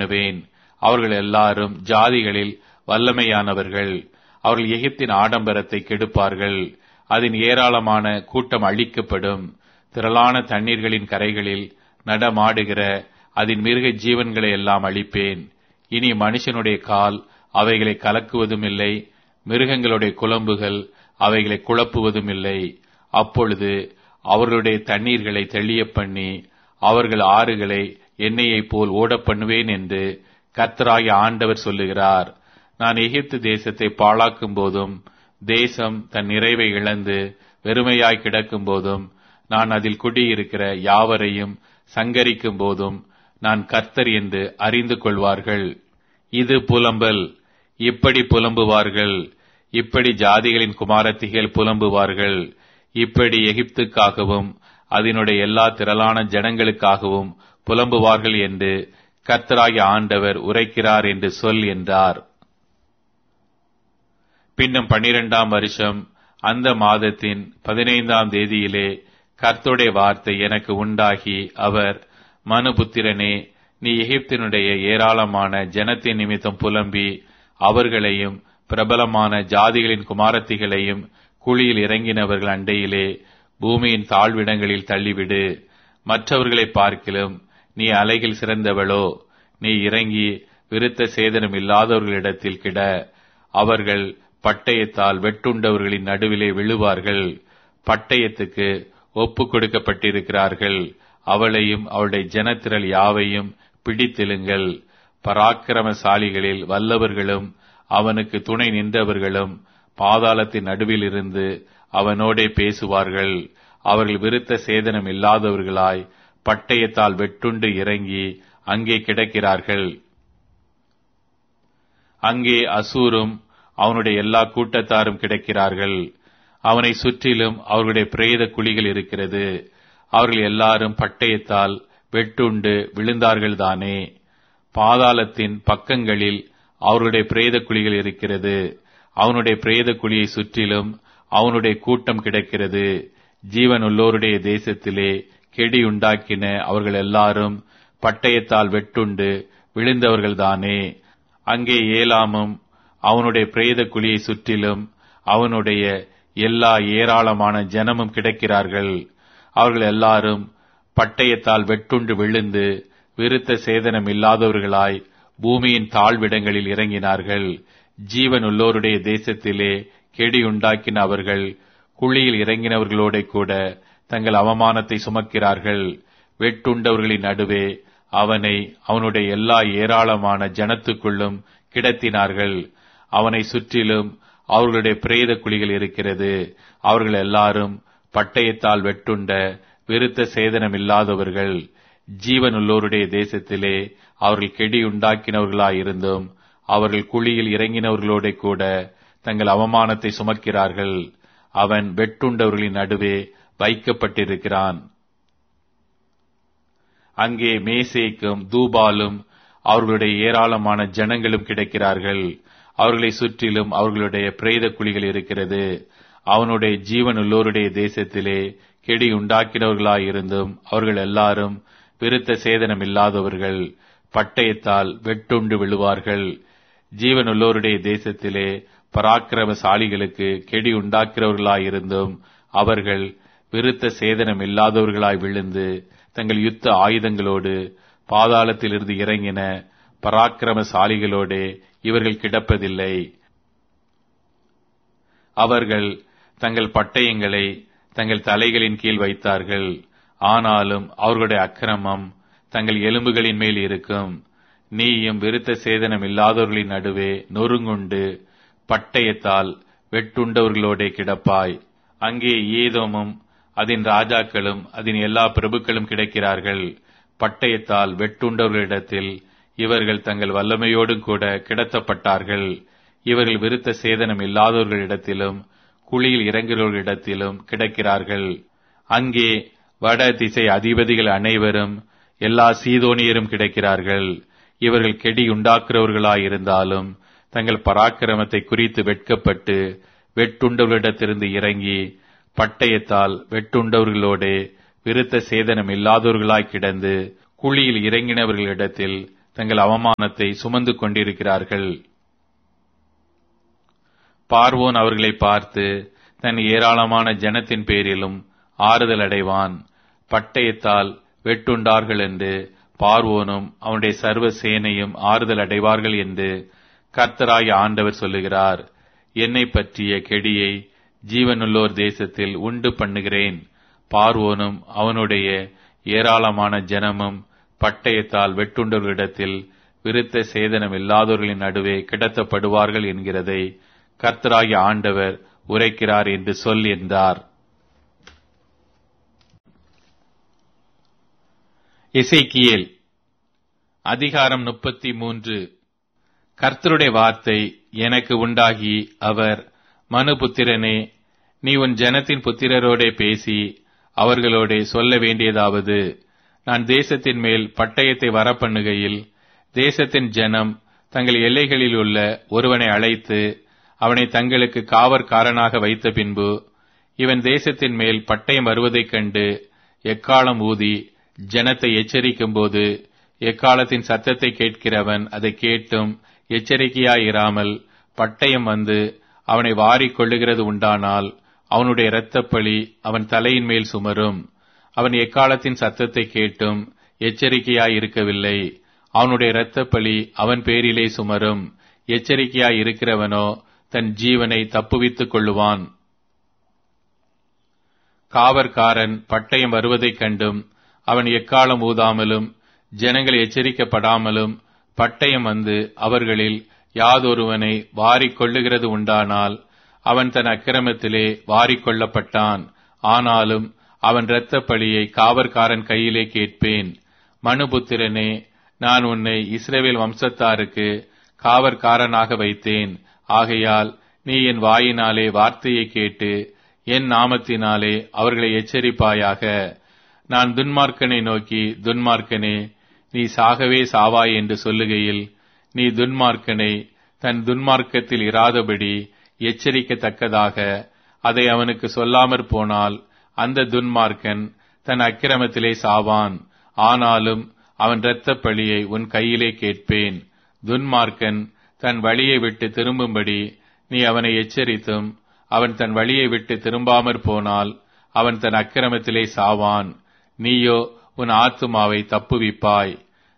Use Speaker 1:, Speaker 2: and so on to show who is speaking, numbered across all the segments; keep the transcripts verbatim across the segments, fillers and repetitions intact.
Speaker 1: பண்ணுவேன். அவர்கள் எல்லாரும் ஜாதிகளில் வல்லமையானவர்கள். அவர்கள் எகிப்தின் ஆடம்பரத்தை கெடுப்பார்கள். அதன் ஏராளமான கூட்டம் அழிக்கப்படும். திரளான தண்ணீர்களின் கரைகளில் நடமாடுகிற அதன் மிருக ஜீவன்களை எல்லாம் அழிப்பேன். இனி மனுஷனுடைய கால் அவைகளை கலக்குவதும் இல்லை, மிருகங்களுடைய குளம்புகள் அவைகளை குழப்புவதும் இல்லை. அப்பொழுது அவர்களுடைய தண்ணீர்களை தெளிய பண்ணி அவர்கள் ஆறுகளை எண்ணெயைப் போல் ஓடப் பண்ணுவேன் என்று கர்த்தராகிய ஆண்டவர் சொல்லுகிறார். நான் எகிப்து தேசத்தை பாழாக்கும் போதும், தேசம் தன் நிறைவை இழந்து வெறுமையாய் கிடக்கும் போதும், நான் அதில் குடியிருக்கிற யாவரையும் சங்கரிக்கும் போதும் நான் கர்த்தர் என்று அறிந்து கொள்வார்கள். இது புலம்பல். இப்படி புலம்புவார்கள். இப்படி ஜாதிகளின் குமாரத்திகள் புலம்புவார்கள். இப்படி எகிப்துக்காகவும் அதனுடைய எல்லா திரளான ஜனங்களுக்காகவும் புலம்புவார்கள் என்று கர்த்தராகிய ஆண்டவர் உரைக்கிறார் என்று சொல் என்றார். பின்னும் பன்னிரண்டாம் வருஷம் அந்த மாதத்தின் பதினைந்தாம் தேதியிலே கர்த்தருடைய வார்த்தை எனக்கு உண்டாகி, அவர், மனுபுத்திரனே, நீ எகிப்தினுடைய ஏராளமான ஜனத்தின் நிமித்தம் புலம்பி அவர்களையும் பிரபலமான ஜாதிகளின் குமாரத்திகளையும் குழியில் இறங்கினவர்கள் அண்டையிலே பூமியின் தாழ்விடங்களில் தள்ளிவிடு. மற்றவர்களை பார்க்கிலும் நீ அலைகள் சிறந்தவளோ, நீ இறங்கி விருத்த சேதனம் இல்லாதவர்களிடத்தில் கிட. அவர்கள் பட்டயத்தால் வெட்டுண்டவர்களின் நடுவிலே விழுவார்கள். பட்டயத்துக்கு ஒப்பு கொடுக்கப்பட்டிருக்கிறார்கள். அவளையும் அவளுடைய ஜனத்திரள் யாவையும் பிடித்தெழுங்கள். பராக்கிரமசாலிகளில் வல்லவர்களும் அவனுக்கு துணை நின்றவர்களும் பாதாளத்தின் நடுவில் இருந்து அவனோடே பேசுவார்கள். அவர்கள் விருத்த சேதனம் இல்லாதவர்களாய் பட்டயத்தால் வெட்டுண்டு இறங்கி அங்கே கிடக்கிறார்கள். அங்கே அசூரும் அவனுடைய எல்லா கூட்டத்தாரும் கிடக்கிறார்கள். அவனை சுற்றிலும் அவர்களுடைய பிரேத குழிகள் இருக்கிறது. அவர்கள் எல்லாரும் பட்டயத்தால் வெட்டுண்டு விழுந்தார்கள் தானே. பாதாளத்தின் பக்கங்களில் அவர்களுடைய பிரேத குழிகள் இருக்கிறது. அவனுடைய பிரேத குழியை சுற்றிலும் அவனுடைய கூட்டம் கிடக்கிறது. ஜீவன் உள்ளோருடைய தேசத்திலே கெடி உண்டாக்கின அவர்கள் எல்லாரும் பட்டயத்தால் வெட்டுண்டு விழுந்தவர்கள்தானே. அங்கே ஏலாமும் அவனுடைய பிரேத குழியை சுற்றிலும் அவனுடைய எல்லா ஏராளமான ஜனமும் கிடக்கிறார்கள். அவர்கள் எல்லாரும் பட்டயத்தால் வெட்டுண்டு விழுந்து விருத்த சேதனம் இல்லாதவர்களாய் பூமியின் தாழ்விடங்களில் இறங்கினார்கள். ஜீவன் உள்ளோருடைய தேசத்திலே கெடி உண்டாக்கின அவர்கள் குழியில் இறங்கினவர்களோட கூட தங்கள் அவமானத்தை சுமக்கிறார்கள். வெட்டுண்டவர்களின் நடுவே அவனை அவனுடைய எல்லா ஏராளமான ஜனத்துக்குள்ளும் கிடத்தினார்கள். அவனை சுற்றிலும் அவர்களுடைய பிரேத குழிகள் இருக்கிறது. அவர்கள் எல்லாரும் பட்டயத்தால் வெட்டுண்ட விருத்த சேதனம் இல்லாதவர்கள். ஜீவன் உள்ளோருடைய தேசத்திலே அவர்கள் கெடி உண்டாக்கினவர்களாயிருந்தும் அவர்கள் குழியில் இறங்கினவர்களோட கூட தங்கள் அவமானத்தை சுமக்கிறார்கள். அவன் வெட்டுண்டவர்களின் நடுவே வைக்கப்பட்டிருக்கிறான். அங்கே மேசேக்கும் தூபாலும் அவர்களுடைய ஏராளமான ஜனங்களும் கிடக்கிறார்கள். அவர்களை சுற்றிலும் அவர்களுடைய பிரேத குழிகள் இருக்கிறது. அவனுடைய ஜீவன் உள்ளோருடைய தேசத்திலே கெடி உண்டாக்கினவர்களாயிருந்தும் அவர்கள் எல்லாரும் விருத்த சேதனம் இல்லாதவர்கள். பட்டயத்தால் வெட்டுண்டு விழுவார்கள். ஜீவன் உள்ளோருடைய தேசத்திலே பராக்கிரமசாலிகளுக்கு கெடி உண்டாக்கிறவர்களாயிருந்தும் அவர்கள் விருத்த சேதனம் இல்லாதவர்களாய் விழுந்து தங்கள் யுத்த ஆயுதங்களோடு பாதாளத்திலிருந்து இறங்கின பராக்கிரமசாலிகளோடே இவர்கள் கிடப்பதில்லை. அவர்கள் தங்கள் பட்டயங்களை தங்கள் தலைகளின் கீழ் வைத்தார்கள். ஆனாலும் அவர்களுடைய அக்கிரமம் தங்கள் எலும்புகளின் மேல் இருக்கும். நீயும் விருத்த சேதனம் இல்லாதவர்களின் நடுவே நொறுங்குண்டு பட்டயத்தால் வெட்டுண்டவர்களோடே கிடப்பாய். அங்கே ஏதோமும் அதன் ராஜாக்களும் அதன் எல்லா பிரபுக்களும் கிடக்கிறார்கள். பட்டயத்தால் வெட்டுண்டவர்களிடத்தில் இவர்கள் தங்கள் வல்லமையோடும் கூட கிடத்தப்பட்டார்கள். இவர்கள் விருத்த சேதனம் இல்லாதவர்களிடத்திலும் குழியில் இறங்குகிறவர்களிடத்திலும் கிடக்கிறார்கள். அங்கே வட திசை அதிபதிகள் அனைவரும் எல்லா சீதோனியரும் கிடக்கிறார்கள். இவர்கள் கெடி உண்டாக்குறவர்களாயிருந்தாலும் தங்கள் பராக்கிரமத்தை குறித்து வெட்கப்பட்டு வெட்டுண்டவர்களிடத்திலிருந்து இறங்கி பட்டயத்தால் வெட்டுண்டவர்களோடே விருத்த சேதனம் இல்லாதவர்களாய் கிடந்து குழியில் இறங்கினவர்களிடத்தில் தங்கள் அவமானத்தை சுமந்து கொண்டிருக்கிறார்கள். பார்வோன் அவர்களை பார்த்து தன் ஏராளமான ஜனத்தின் பேரிலும் ஆறுதல் அடைவான். பட்டயத்தால் வெட்டுண்டார்கள் என்று பார்வோனும் அவனுடைய சர்வ சேனையும் ஆறுதல் அடைவார்கள் என்று கர்த்தராகிய ஆண்டவர் சொல்லுகிறார். என்னை பற்றிய கெடியை ஜீவனுள்ளோர் தேசத்தில் உண்டு பண்ணுகிறேன். பார்வோனும் அவனுடைய ஏராளமான ஜனமும் பட்டயத்தால் வெட்டுண்டவர்களிடத்தில் விருத்த சேதனம் இல்லாதவர்களின் நடுவே கிடத்தப்படுவார்கள் என்கிறதை கர்த்தராகிய ஆண்டவர் உரைக்கிறார் என்று சொல் என்றார். எசேக்கியேல் அதிகாரம் முப்பத்தி மூன்று. கர்த்தருடைய வார்த்தை எனக்கு உண்டாகி அவர், மனுபுத்திரனே, நீ உன் ஜனத்தின் புத்திரரோடே பேசி அவர்களோடே சொல்ல வேண்டியதாவது, நான் தேசத்தின் மேல் பட்டயத்தை வரப்பண்ணுகையில் தேசத்தின் ஜனம் தங்கள் எல்லைகளில் உள்ள ஒருவனை அழைத்து அவனை தங்களுக்கு காவற்காரனாக வைத்த பின்பு, இவன் தேசத்தின் மேல் பட்டயம் வருவதைக் கண்டு எக்காலம் ஊதி ஜனத்தை எச்சரிக்கும் போது, எக்காலத்தின் சத்தத்தை கேட்கிறவன் அதை கேட்டும் எச்சரிக்கையாயிராமல் பட்டயம் வந்து அவனை வாரிக் கொள்ளுகிறது உண்டானால், அவனுடைய இரத்தப்பழி அவன் தலையின் மேல் சுமரும். அவன் எக்காலத்தின் சத்தத்தை கேட்டும் எச்சரிக்கையாயிருக்கவில்லை, அவனுடைய இரத்தப்பழி அவன் பேரிலே சுமரும். எச்சரிக்கையாயிருக்கிறவனோ தன் ஜீவனை தப்புவித்துக் கொள்ளுவான். காவற்காரன் பட்டயம் வருவதைக் கண்டும் அவன் எக்காலம் ஊதாமலும் ஜனங்கள் எச்சரிக்கப்படாமலும் பட்டயம் வந்து அவர்களில் யாதொருவனை வாரிக் கொள்ளுகிறது உண்டானால், அவன் தன் அக்கிரமத்திலே வாரிக் கொள்ளப்பட்டான். ஆனாலும் அவன் இரத்தப் பழியை காவற்காரன் கையிலே கேட்பேன். மனுபுத்திரனே, நான் உன்னை இஸ்ரவேல் வம்சத்தாருக்கு காவற்காரனாக வைத்தேன். ஆகையால் நீ என் வாயினாலே வார்த்தையை கேட்டு என் நாமத்தினாலே அவர்களை எச்சரிப்பாயாக. நான் துன்மார்க்கனை நோக்கி, துன்மார்க்கனே, நீ சாகவே சாவாய் என்று சொல்லுகையில், நீ துன்மார்க்கனை தன் துன்மார்க்கத்தில் இராதபடி எச்சரிக்கத்தக்கதாக அதை அவனுக்கு சொல்லாமற் போனால், அந்த துன்மார்க்கன் தன் அக்கிரமத்திலே சாவான். ஆனாலும் அவன் இரத்தப் பழியை உன் கையிலே கேட்பேன். துன்மார்க்கன் தன் வழியை விட்டு திரும்பும்படி நீ அவனை எச்சரித்தும் அவன் தன் வழியை விட்டு திரும்பாமற் போனால், அவன் தன் அக்கிரமத்திலே சாவான். நீயோ உன் ஆத்துமாவை தப்புவிப்பாய்.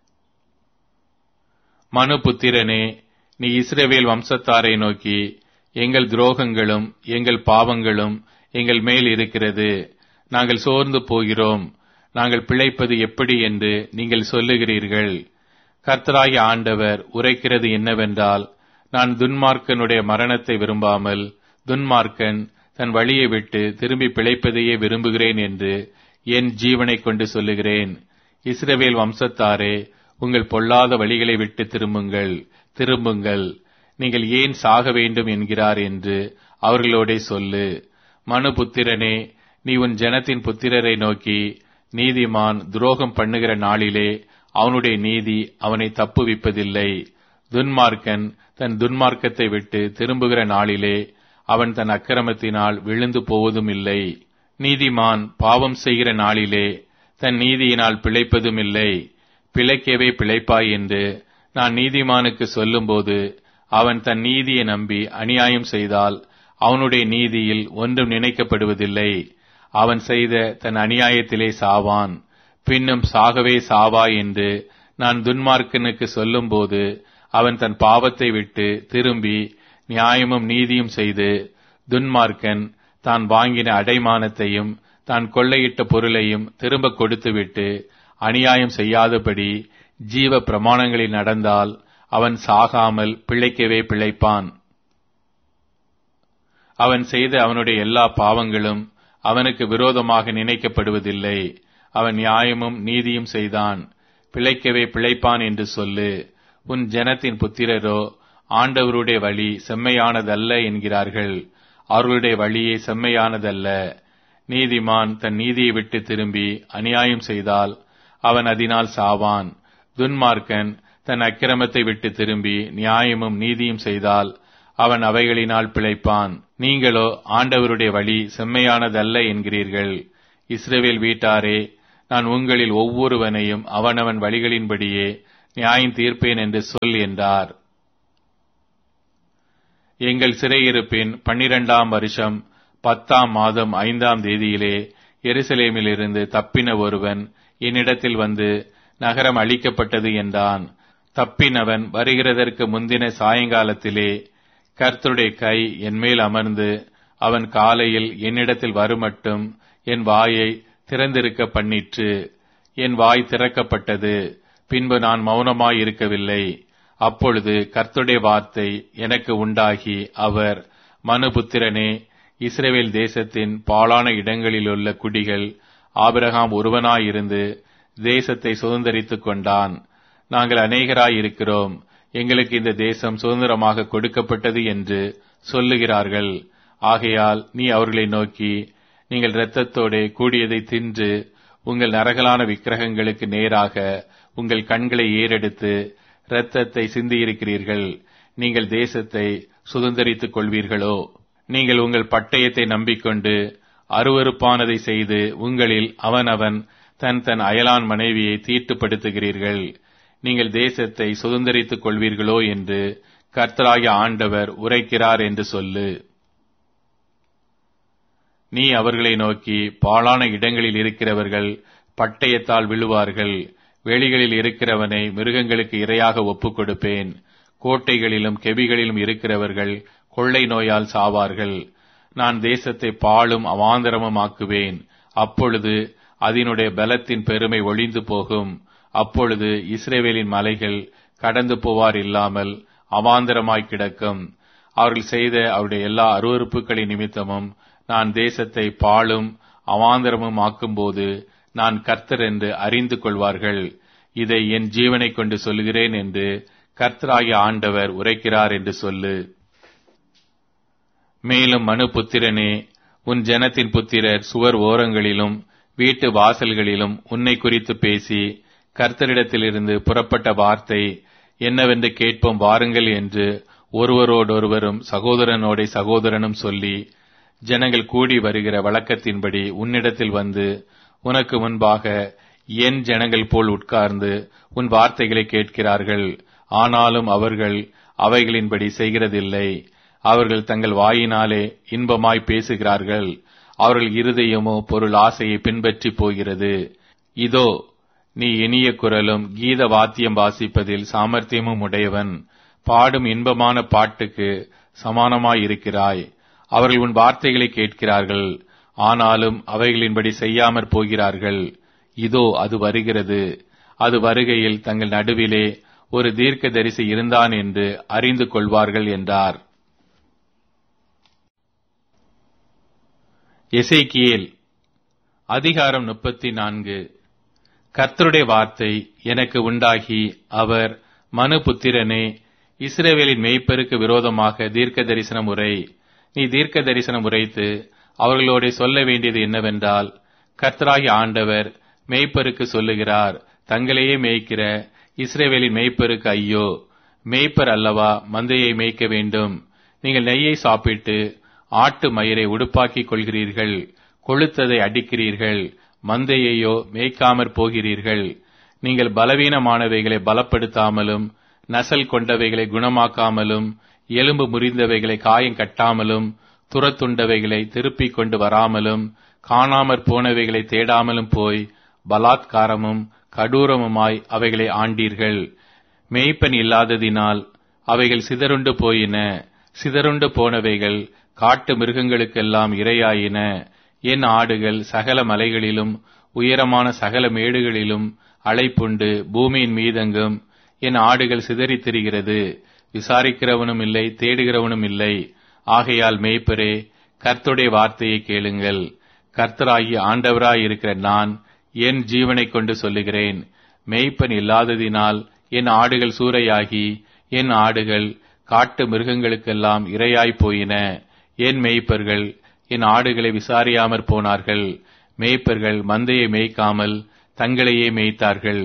Speaker 1: மனுபுத்திரனே, நீ இஸ்ரவேல் வம்சத்தாரை நோக்கி, எங்கள் துரோகங்களும் எங்கள் பாவங்களும் எங்கள் மேல் இருக்கிறது, நாங்கள் சோர்ந்து போகிறோம், நாங்கள் பிழைப்பது எப்படி என்று நீங்கள் சொல்லுகிறீர்கள். கர்த்தராகிய ஆண்டவர் உரைக்கிறது என்னவென்றால், நான் துன்மார்க்கனுடைய மரணத்தை விரும்பாமல் துன்மார்க்கன் தன் வழியை விட்டு திரும்பி பிழைப்பதையே விரும்புகிறேன் என்று என் ஜீவனை கொண்டு சொல்லுகிறேன். இஸ்ரவேல் வம்சத்தாரே, உங்கள் பொல்லாத வழிகளை விட்டு திரும்புங்கள், திரும்புங்கள், நீங்கள் ஏன் சாக வேண்டும் என்கிறார் என்று அவர்களோடே சொல்லு. மனுபுத்திரனே, நீ உன் ஜனத்தின் புத்திரரை நோக்கி, நீதிமான் துரோகம் பண்ணுகிற நாளிலே அவனுடைய நீதி அவனை தப்புவிப்பதில்லை. துன்மார்க்கன் தன் துன்மார்க்கத்தை விட்டு திரும்புகிற நாளிலே அவன் தன் அக்கிரமத்தினால் விழுந்து போவதும் இல்லை. நீதிமான் பாவம் செய்கிற நாளிலே தன் நீதியினால் பிழைப்பதும் இல்லை. பிழைக்கவே பிழைப்பாய் என்று நான் நீதிமானுக்கு சொல்லும்போது, அவன் தன் நீதியை நம்பி அநியாயம் செய்தால் அவனுடைய நீதியில் ஒன்றும் நினைக்கப்படுவதில்லை. அவன் செய்த தன் அநியாயத்திலே சாவான். பின்னும் சாகவே சாவாய் என்று நான் துன்மார்க்கனுக்கு சொல்லும்போது, அவன் தன் பாவத்தை விட்டு திரும்பி நியாயமும் நீதியும் செய்து, துன்மார்க்கன் தான் வாங்கின அடைமானத்தையும் தான் கொள்ளையிட்ட பொருளையும் திரும்ப கொடுத்துவிட்டு அநியாயம் செய்யாதபடி ஜீவ பிரமாணங்களில் நடந்தால் அவன் சாகாமல் பிழைக்கவே பிழைப்பான். அவன் செய்த அவனுடைய எல்லா பாவங்களும் அவனுக்கு விரோதமாக நினைக்கப்படுவதில்லை. அவன் நியாயமும் நீதியும் செய்தான், பிழைக்கவே பிழைப்பான் என்று சொல்லு. உன் ஜனத்தின் புத்திரரோ ஆண்டவருடைய வழி செம்மையானதல்ல என்கிறார்கள். அவர்களுடைய வழியே செம்மையானதல்ல. நீதிமான் தன் நீதியை விட்டு திரும்பி அநியாயம் செய்தால் அவன் அதனால் சாவான். துன்மார்க்கன் தன் அக்கிரமத்தை விட்டு திரும்பி நியாயமும் நீதியும் செய்தால் அவன் அவைகளினால் பிழைப்பான். நீங்களோ ஆண்டவருடைய வழி செம்மையானதல்ல என்கிறீர்கள். இஸ்ரவேல் வீட்டாரே, நான் உங்களில் ஒவ்வொருவனையும் அவனவன் வழிகளின்படியே நியாயம் தீர்ப்பேன் என்று சொல் என்றார். எங்கள் சிறையிருப்பின் பன்னிரண்டாம் வருஷம் பத்தாம் மாதம் ஐந்தாம் தேதியிலே எருசலேமிலிருந்து தப்பின ஒருவன் என்னிடத்தில் வந்து நகரம் அழிக்கப்பட்டது என்றான். தப்பினவன் வருகிறதற்கு முந்தின சாயங்காலத்திலே கர்த்தருடைய கை என்மேல் அமர்ந்து அவன் காலையில் என்னிடத்தில் வருமட்டும் என் வாயை திறந்திருக்க பண்ணிற்று. என் வாய் திறக்கப்பட்டது. பின்பு நான் மௌனமாய் இருக்கவில்லை. அப்பொழுது கர்த்தருடைய வார்த்தை எனக்கு உண்டாகி அவர், மனுபுத்திரனே, இஸ்ரவேல் தேசத்தின் பாழான இடங்களிலுள்ள குடிகள் ஆபிரகாம் ஒருவனாயிருந்து தேசத்தை சுதந்தரித்துக் கொண்டான். நாங்கள் அநேகராய் இருக்கிறோம், எங்களுக்கு இந்த தேசம் சுதந்திரமாக கொடுக்கப்பட்டது என்று சொல்லுகிறார்கள். ஆகையால் நீ அவர்களை நோக்கி, நீங்கள் இரத்தத்தோடே கூடியதை தின்று உங்கள் நரகலான விக்கிரகங்களுக்கு நேராக உங்கள் கண்களை ஏறெடுத்து இரத்தத்தை சிந்தியிருக்கிறீர்கள். நீங்கள் தேசத்தை சுதந்தரித்துக் கொள்வீர்களோ? நீங்கள் உங்கள் பட்டயத்தை நம்பிக்கொண்டு அருவருப்பானதை செய்து உங்களில் அவனவன் தன் தன் அயலான் மனைவியை தீட்டுப்படுத்துகிறீர்கள். நீங்கள் தேசத்தை சுதந்தரித்துக் கொள்வீர்களோ என்று கர்த்தராகிய ஆண்டவர் உரைக்கிறார் என்று சொல்லு. நீ அவர்களை நோக்கி, பாழான இடங்களில் இருக்கிறவர்கள் பட்டயத்தால் விழுவார்கள். வெளிகளில் இருக்கிறவனை மிருகங்களுக்கு இரையாக ஒப்புக் கொடுப்பேன். கோட்டைகளிலும் கெபிகளிலும் இருக்கிறவர்கள் கொள்ளை நோயால் சாவார்கள். நான் தேசத்தை பாழும் அவாந்தரமும் ஆக்குவேன். அப்பொழுது அதனுடைய பலத்தின் பெருமை ஒழிந்து போகும். அப்பொழுது இஸ்ரவேலின் மலைகள் கடந்து போவார் இல்லாமல் அவாந்தரமாய் கிடக்கும். அவர்கள் செய்த அவருடைய எல்லா அருவருப்புகளின் நிமித்தமும் நான் தேசத்தை பாழும் அவாந்தரமும் ஆக்கும்போது நான் கர்த்தர் என்று அறிந்து கொள்வார்கள். இதை என் ஜீவனை கொண்டு சொல்கிறேன் என்று கர்த்தராகிய ஆண்டவர் உரைக்கிறார் என்று சொல்லு. மேலும் மனுபுத்திரனே, உன் ஜனத்தின் புத்திரர் சுவர் ஓரங்களிலும் வீட்டு வாசல்களிலும் உன்னை குறித்து பேசி, கர்த்தரிடத்திலிருந்து புறப்பட்ட வார்த்தை என்னவென்று கேட்போம் வாருங்கள் என்று ஒருவரோடொருவரும் சகோதரனோட சகோதரனும் சொல்லி, ஜனங்கள் கூடி வருகிற வழக்கத்தின்படி உன்னிடத்தில் வந்து உனக்கு முன்பாக என் ஜனங்கள் போல் உட்கார்ந்து உன் வார்த்தைகளை கேட்கிறார்கள். ஆனாலும் அவர்கள் அவைகளின்படி செய்கிறதில்லை. அவர்கள் தங்கள் வாயினாலே இன்பமாய் பேசுகிறார்கள். அவர்கள் இருதயமோ பொருள் ஆசையை பின்பற்றி போகிறது. இதோ, நீ இனிய குரலும் கீத வாத்தியம் வாசிப்பதில் சாமர்த்தியமும் உடையவன், பாடும் இன்பமான பாட்டுக்கு சமானமாயிருக்கிறாய். அவர்கள் உன் வார்த்தைகளை கேட்கிறார்கள், ஆனாலும் அவைகளின்படி செய்யாமற் போகிறார்கள். இதோ, அது வருகிறது. அது வருகையில் தங்கள் நடுவிலே ஒரு தீர்க்கதரிசி இருந்தான் என்று அறிந்து கொள்வார்கள் என்றார். எசேக்கியேல் அதிகாரம் முப்பத்தி நான்கு. கர்த்தருடைய வார்த்தை எனக்கு உண்டாகி அவர், மனுபுத்திரனே, இஸ்ரவேலின் மேய்ப்பருக்கு விரோதமாக தீர்க்க தரிசனம் உரை. நீ தீர்க்க தரிசனம் உரைத்து அவர்களோட சொல்ல வேண்டியது என்னவென்றால், கர்த்தராகிய ஆண்டவர் மேய்ப்பருக்கு சொல்லுகிறார், தங்களையே மேய்க்கிற இஸ்ரவேலின் மேய்ப்பருக்கு ஐயோ! மேய்ப்பர் அல்லவா மந்தையை மேய்க்க வேண்டும். நீங்கள் நெய்யை சாப்பிட்டு ஆட்டு மயிரை உடுப்பாக்கிக் கொள்கிறீர்கள், கொழுத்ததை அடிக்கிறீர்கள், மந்தையையோ மேய்க்காமற் போகிறீர்கள். நீங்கள் பலவீனமானவைகளை பலப்படுத்தாமலும் நசல் கொண்டவைகளை குணமாக்காமலும் எலும்பு முறிந்தவைகளை காயம் கட்டாமலும் துரத்துண்டவைகளை திருப்பிக் கொண்டு வராமலும் காணாமற் போனவைகளை தேடாமலும் போய் பலாத்காரமும் கடூரமுமாய் அவைகளை ஆண்டீர்கள். மேய்ப்பன் இல்லாததினால் அவைகள் சிதறுண்டு போயின. சிதறுண்டு போனவைகள் காட்டு மிருகங்களுக்கெல்லாம் இரையாயின. என் ஆடுகள் சகல மலைகளிலும் உயரமான சகல மேடுகளிலும் அலைப்புண்டு பூமியின் மீதெங்கும் என் ஆடுகள் சிதறித் திரிகிறது. விசாரிக்கிறவனும் இல்லை, தேடுகிறவனும் இல்லை. ஆகையால் மேய்ப்பரே, கர்த்தருடைய வார்த்தையை கேளுங்கள். கர்த்தராகி ஆண்டவராயிருக்கிற நான் என் ஜீவனை கொண்டு சொல்லுகிறேன். மேய்ப்பன் இல்லாததினால் என் ஆடுகள் சூறையாகி என் ஆடுகள் காட்டு மிருகங்களுக்கெல்லாம் இரையாய்ப் போயின. என் மேய்ப்பர்கள் என் ஆடுகளை விசாரியாமற் போனார்கள். மேய்ப்பர்கள் மந்தையை மேய்க்காமல் தங்களையே மேய்த்தார்கள்.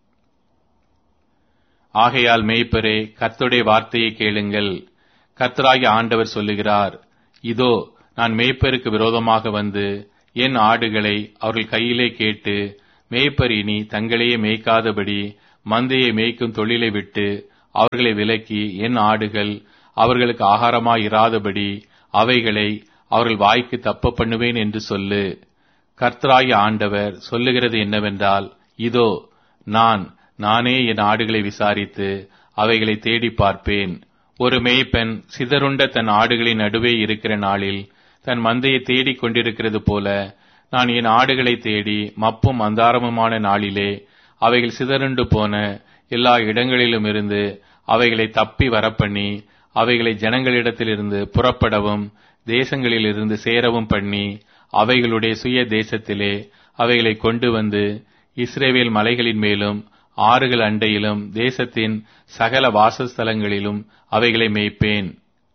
Speaker 1: ஆகையால் மேய்ப்பரே, கர்த்தருடைய வார்த்தையை கேளுங்கள். கர்த்தராகிய ஆண்டவர் சொல்லுகிறார், இதோ, நான் மேய்ப்பருக்கு விரோதமாக வந்து என் ஆடுகளை அவர்கள் கையிலே கேட்டு, மேய்ப்பர் இனி தங்களையே மேய்க்காதபடி மந்தையை மேய்க்கும் தொழிலை விட்டு அவர்களை விலக்கி என் ஆடுகள் அவர்களுக்கு ஆகாரமாயிராதபடி அவைகளை அவர்கள் வாய்க்கு தப்ப பண்ணுவேன் என்று சொல்லு. கர்த்தராகிய ஆண்டவர் சொல்லுகிறது என்னவென்றால், இதோ நான் நானே என் ஆடுகளை விசாரித்து அவைகளை தேடி பார்ப்பேன். ஒரு மேய்ப்பன் சிதறுண்ட தன் ஆடுகளின் நடுவே இருக்கிற நாளில் தன் மந்தையை தேடிக் கொண்டிருக்கிறது போல நான் என் ஆடுகளை தேடி மப்பும் அந்தாரமுமான நாளிலே அவைகள் சிதறுண்டு போன எல்லா இடங்களிலும் இருந்து அவைகளை தப்பி வரப்பண்ணி அவைகளை ஜனங்களிடத்திலிருந்து புறப்படவும் தேசங்களிலிருந்து சேரவும் பண்ணி அவைகளுடைய சுய தேசத்திலே அவைகளை கொண்டு வந்து இஸ்ரவேல் மலைகளின் மேலும் ஆறுகள் அண்டையிலும் தேசத்தின் சகல வாசஸ்தலங்களிலும் அவைகளை மேய்ப்பேன்.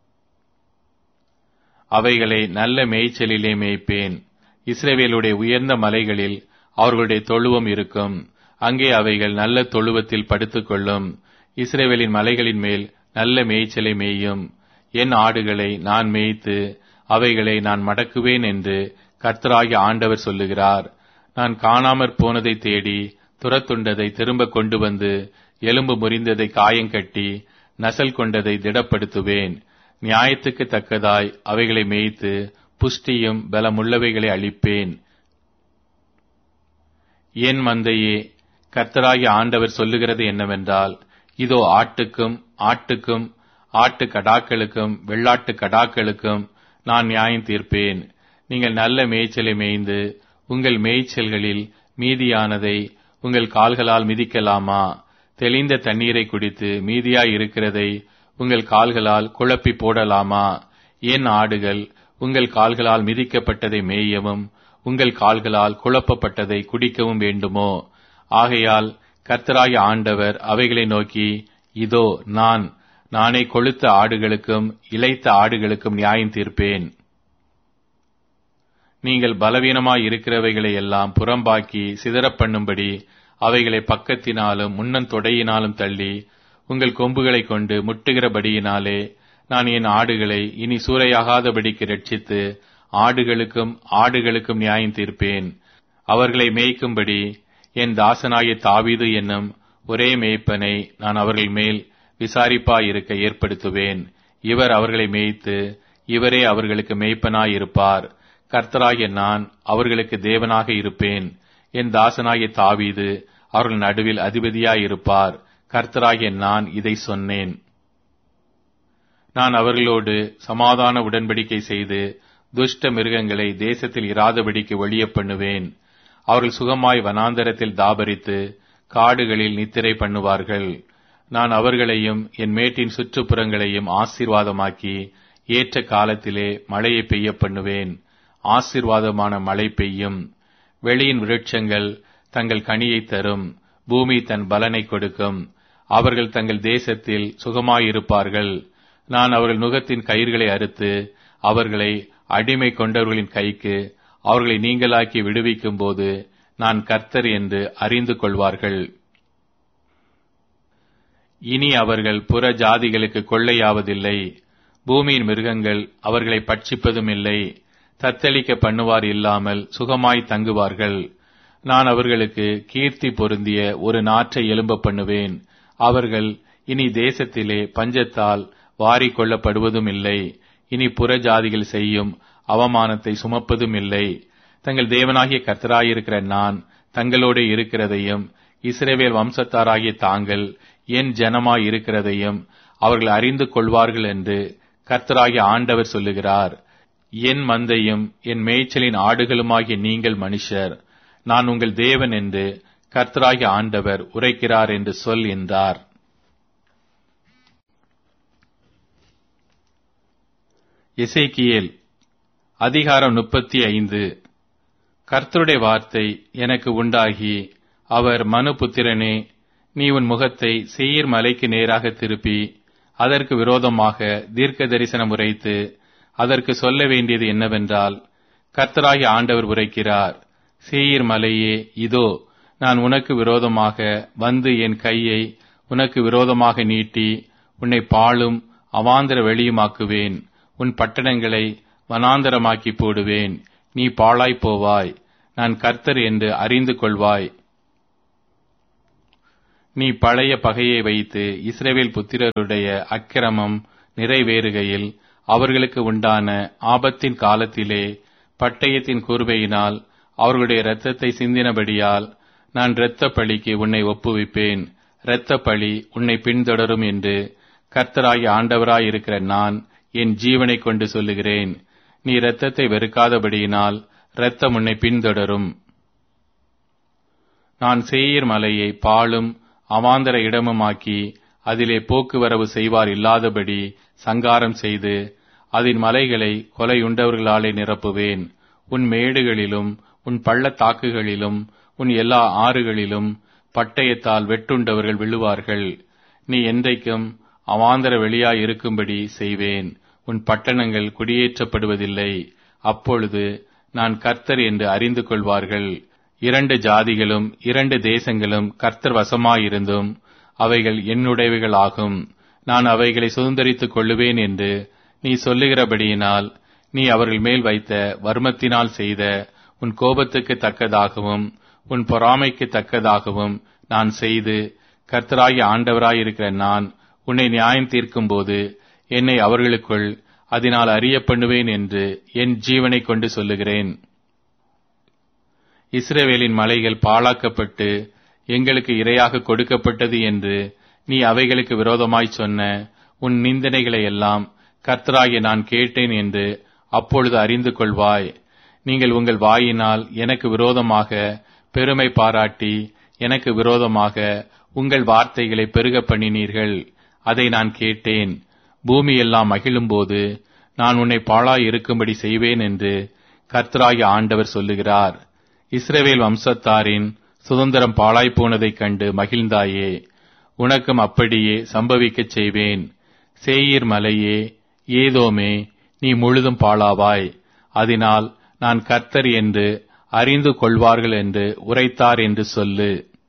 Speaker 1: அவைகளை நல்ல மேய்ச்சலிலே மேய்ப்பேன். இஸ்ரவேலுடைய உயர்ந்த மலைகளில் அவர்களுடைய தொழுவம் இருக்கும். அங்கே அவைகள் நல்ல தொழுவத்தில் படுத்துக்கொள்ளும். இஸ்ரவேலின் மலைகளின் மேல் நல்ல மேய்ச்சலை மேயும். என் ஆடுகளை நான் மேய்த்து அவைகளை நான் மடக்குவேன் என்று கர்த்தராகிய ஆண்டவர் சொல்லுகிறார். நான் காணாமற் போனதை தேடி துரத்துண்டதை திரும்ப கொண்டு வந்து எலும்பு முறிந்ததை காயங்கட்டி நசல் கொண்டதை திடப்படுத்துவேன். நியாயத்துக்கு தக்கதாய் அவைகளை மேய்த்து புஷ்டியும் பலமுள்ளவைகளை அளிப்பேன். என் மந்தையே, கர்த்தராகிய ஆண்டவர் சொல்லுகிறது என்னவென்றால், இதோ ஆட்டுக்கும் ஆட்டுக்கும் ஆட்டு கடாக்களுக்கும் வெள்ளாட்டு கடாக்களுக்கும் நான் நியாயம் தீர்ப்பேன். நீங்கள் நல்ல மேய்ச்சலை மேய்ந்து உங்கள் மேய்ச்சல்களில் மீதியானதை உங்கள் கால்களால் மிதிக்கலாமா? தெளிந்த தண்ணீரை குடித்து மீதியாய் இருக்கிறதை உங்கள் கால்களால் குழப்பி போடலாமா? என் ஆடுகள் உங்கள் கால்களால் மிதிக்கப்பட்டதை மேயவும் உங்கள் கால்களால் குழப்பப்பட்டதை குடிக்கவும் வேண்டுமோ? ஆகையால் கர்த்தராகிய ஆண்டவர் அவைகளை நோக்கி, இதோ நான் நானே கொழுத்த ஆடுகளுக்கும் இளைத்த ஆடுகளுக்கும் நியாயம் தீர்ப்பேன். நீங்கள் பலவீனமாய் இருக்கிறவைகளை எல்லாம் புறம்பாக்கி சிதறப் பண்ணும்படி அவைகளை பக்கத்தினாலும் முன்னந்தொடையினாலும் தள்ளி உங்கள் கொம்புகளை கொண்டு முட்டுகிறபடியினாலே நான் என் ஆடுகளை இனி சூறையாகாதபடிக்கு ரட்சித்து ஆடுகளுக்கும் ஆடுகளுக்கும் நியாயம் தீர்ப்பேன். அவர்களை மேய்க்கும்படி என் தாசனாகிய தாவீது என்னும் ஒரே மேய்ப்பனை நான் அவர்கள் மேல் விசாரிப்பாயிருக்க ஏற்படுத்துவேன். இவர் அவர்களை மேய்த்து இவரே அவர்களுக்கு மேய்ப்பனாயிருப்பார். கர்த்தராகிய நான் அவர்களுக்கு தேவனாக இருப்பேன். என் தாசனாகிய தாவீது அவர்கள் நடுவில் அதிபதியாயிருப்பார். கர்த்தராகிய நான் இதை சொன்னேன். நான் அவர்களோடு சமாதான உடன்படிக்கை செய்து துஷ்ட மிருகங்களை தேசத்தில் இராதபடிக்கு ஒழிய பண்ணுவேன். அவர்கள் சுகமாய் வனாந்தரத்தில் தாபரித்து காடுகளில் நித்திரை பண்ணுவார்கள். நான் அவர்களையும் என் மேட்டின் சுற்றுப்புறங்களையும் ஆசீர்வாதமாக்கி ஏற்ற காலத்திலே மழையை பெய்ய பண்ணுவேன். ஆசீர்வாதமான மழை பெய்யும். வெளியின் விருட்சங்கள் தங்கள் கனியை தரும். பூமி தன் பலனை கொடுக்கும். அவர்கள் தங்கள் தேசத்தில் சுகமாயிருப்பார்கள். நான் அவர்கள் நுகத்தின் கயிர்களை அறுத்து அவர்களை அடிமை கொண்டவர்களின் கைக்கு அவர்களை நீங்களாக்கி விடுவிக்கும் போது நான் கர்த்தர் என்று அறிந்து கொள்வார்கள். இனி அவர்கள் புற ஜாதிகளுக்கு கொள்ளையாவதில்லை. பூமியின் மிருகங்கள் அவர்களை பட்சிப்பதும் இல்லை. தத்தளிக்க பண்ணுவார் இல்லாமல் சுகமாய் தங்குவார்கள். நான் அவர்களுக்கு கீர்த்தி பொருந்திய ஒரு நாற்றை எழும்ப பண்ணுவேன். அவர்கள் இனி தேசத்திலே பஞ்சத்தால் வாரிக் கொள்ளப்படுவதும் இல்லை. இனி புற ஜாதிகள் செய்யும் அவமானத்தை சுமப்பதும் இல்லை. தங்கள் தேவனாகிய கர்த்தராயிருக்கிற நான் தங்களோடு இருக்கிறதையும் இஸ்ரவேல் வம்சத்தாராகிய தாங்கள் என் ஜனமாய் இருக்கிறதையும் அவர்கள் அறிந்து கொள்வார்கள் என்று கர்த்தராகிய ஆண்டவர் சொல்லுகிறார். என் மந்தையும் என் மேய்ச்சலின் ஆடுகளுமாகிய நீங்கள் மனுஷர், நான் உங்கள் தேவன் என்று கர்த்தராகிய ஆண்டவர் உரைக்கிறார் என்று சொல் என்றார். எசேக்கியேல் அதிகாரம் முப்பத்தி ஐந்து. கர்த்தருடைய வார்த்தை எனக்கு உண்டாகி, அவர் மனுபுத்திரனே, நீ உன் முகத்தை சேயீர் மலைக்கு நேராக திருப்பி அதற்கு விரோதமாக தீர்க்க தரிசனம் உரைத்து அதற்கு சொல்ல வேண்டியது என்னவென்றால், கர்த்தராகிய ஆண்டவர் உரைக்கிறார், சேயீர் மலையே, இதோ நான் உனக்கு விரோதமாக வந்து என் கையை உனக்கு விரோதமாக நீட்டி உன்னை பாழும் அவாந்தர வெளியுமாக்குவேன். உன் பட்டணங்களை வனாந்தரமாக்கி போடுவேன். நீ பாழாய் போவாய். நான் கர்த்தர் என்று அறிந்து கொள்வாய். நீ பழைய பகையை வைத்து இஸ்ரவேல் புத்திரருடைய அக்கிரமம் நிறைவேறுகையில் அவர்களுக்கு உண்டான ஆபத்தின் காலத்திலே பட்டயத்தின் கூர்வையினால் அவர்களுடைய இரத்தத்தை சிந்தினபடியால் நான் இரத்த பழிக்கு உன்னை ஒப்புவிப்பேன். இரத்த பழி உன்னை பின்தொடரும் என்று கர்த்தராகிய ஆண்டவராயிருக்கிற நான் என் ஜீவனை கொண்டு சொல்லுகிறேன். நீ இரத்தத்தை வெறுக்காதபடியினால் இரத்தம் உன்னை பின்தொடரும். நான் சேயீர் மலையை பாழும் அவாந்தர இடமுமாக்கி அதிலே போக்குவரவு செய்வார் இல்லாதபடி சங்காரம் செய்து அதன் மலைகளை கொலையுண்டவர்களாலே நிரப்புவேன். உன் மேடுகளிலும் உன் பள்ளத்தாக்குகளிலும் உன் எல்லா ஆறுகளிலும் பட்டயத்தால் வெட்டுண்டவர்கள் விழுவார்கள். நீ என்றைக்கும் அவாந்தர வெளியாய் இருக்கும்படி செய்வேன். உன் பட்டணங்கள் குடியேற்றப்படுவதில்லை. அப்பொழுது நான் கர்த்தர் என்று அறிந்து கொள்வார்கள். இரண்டு ஜாதிகளும் இரண்டு தேசங்களும் கர்த்தர் வசமாயிருந்தும் அவைகள் என்னுடையவைகளாகும். நான் அவைகளை சுதந்தரித்துக் கொள்ளுவேன் என்று நீ சொல்லுகிறபடியினால் நீ அவர்கள் மேல் வைத்த வர்மத்தினால் செய்த உன் கோபத்துக்கு தக்கதாகவும் உன் பொறாமைக்கு தக்கதாகவும் நான் செய்து கர்த்தராகிய ஆண்டவராயிருக்கிற நான் உன்னை நியாயம் தீர்க்கும் போது என்னை அவர்களுக்குள் அதனால் அறிய பண்ணுவேன் என்று என் ஜீவனை கொண்டு சொல்லுகிறேன். இஸ்ரவேலின் மலைகள் பாழாக்கப்பட்டு எங்களுக்கு இரையாக கொடுக்கப்பட்டது என்று நீ அவைகளுக்கு விரோதமாய் சொன்ன உன் நிந்தனைகளை எல்லாம் கர்த்தராகிய நான் கேட்டேன் என்று அப்பொழுது அறிந்து கொள்வாய். நீங்கள் உங்கள் வாயினால் எனக்கு விரோதமாக பெருமை பாராட்டி எனக்கு விரோதமாக உங்கள் வார்த்தைகளை பெருக பண்ணினீர்கள். அதை நான் கேட்டேன். பூமியெல்லாம் மகிழும்போது நான் உன்னை பாழாய் இருக்கும்படி செய்வேன் என்று கர்த்தராகிய ஆண்டவர் சொல்லுகிறார். இஸ்ரவேல் வம்சத்தாரின் சுதந்திரம் பாழாய் போனதைக் கண்டு மகிழ்ந்தாயே, உனக்கும் அப்படியே சம்பவிக்கச் செய்வேன். சேயீர் மலையே, ஏதோமே, நீ முழுதும் பாழாவாய். அதனால் நான் கர்த்தர் என்று அறிந்து கொள்வார்கள் என்று உரைத்தார் என்று சொல்லு.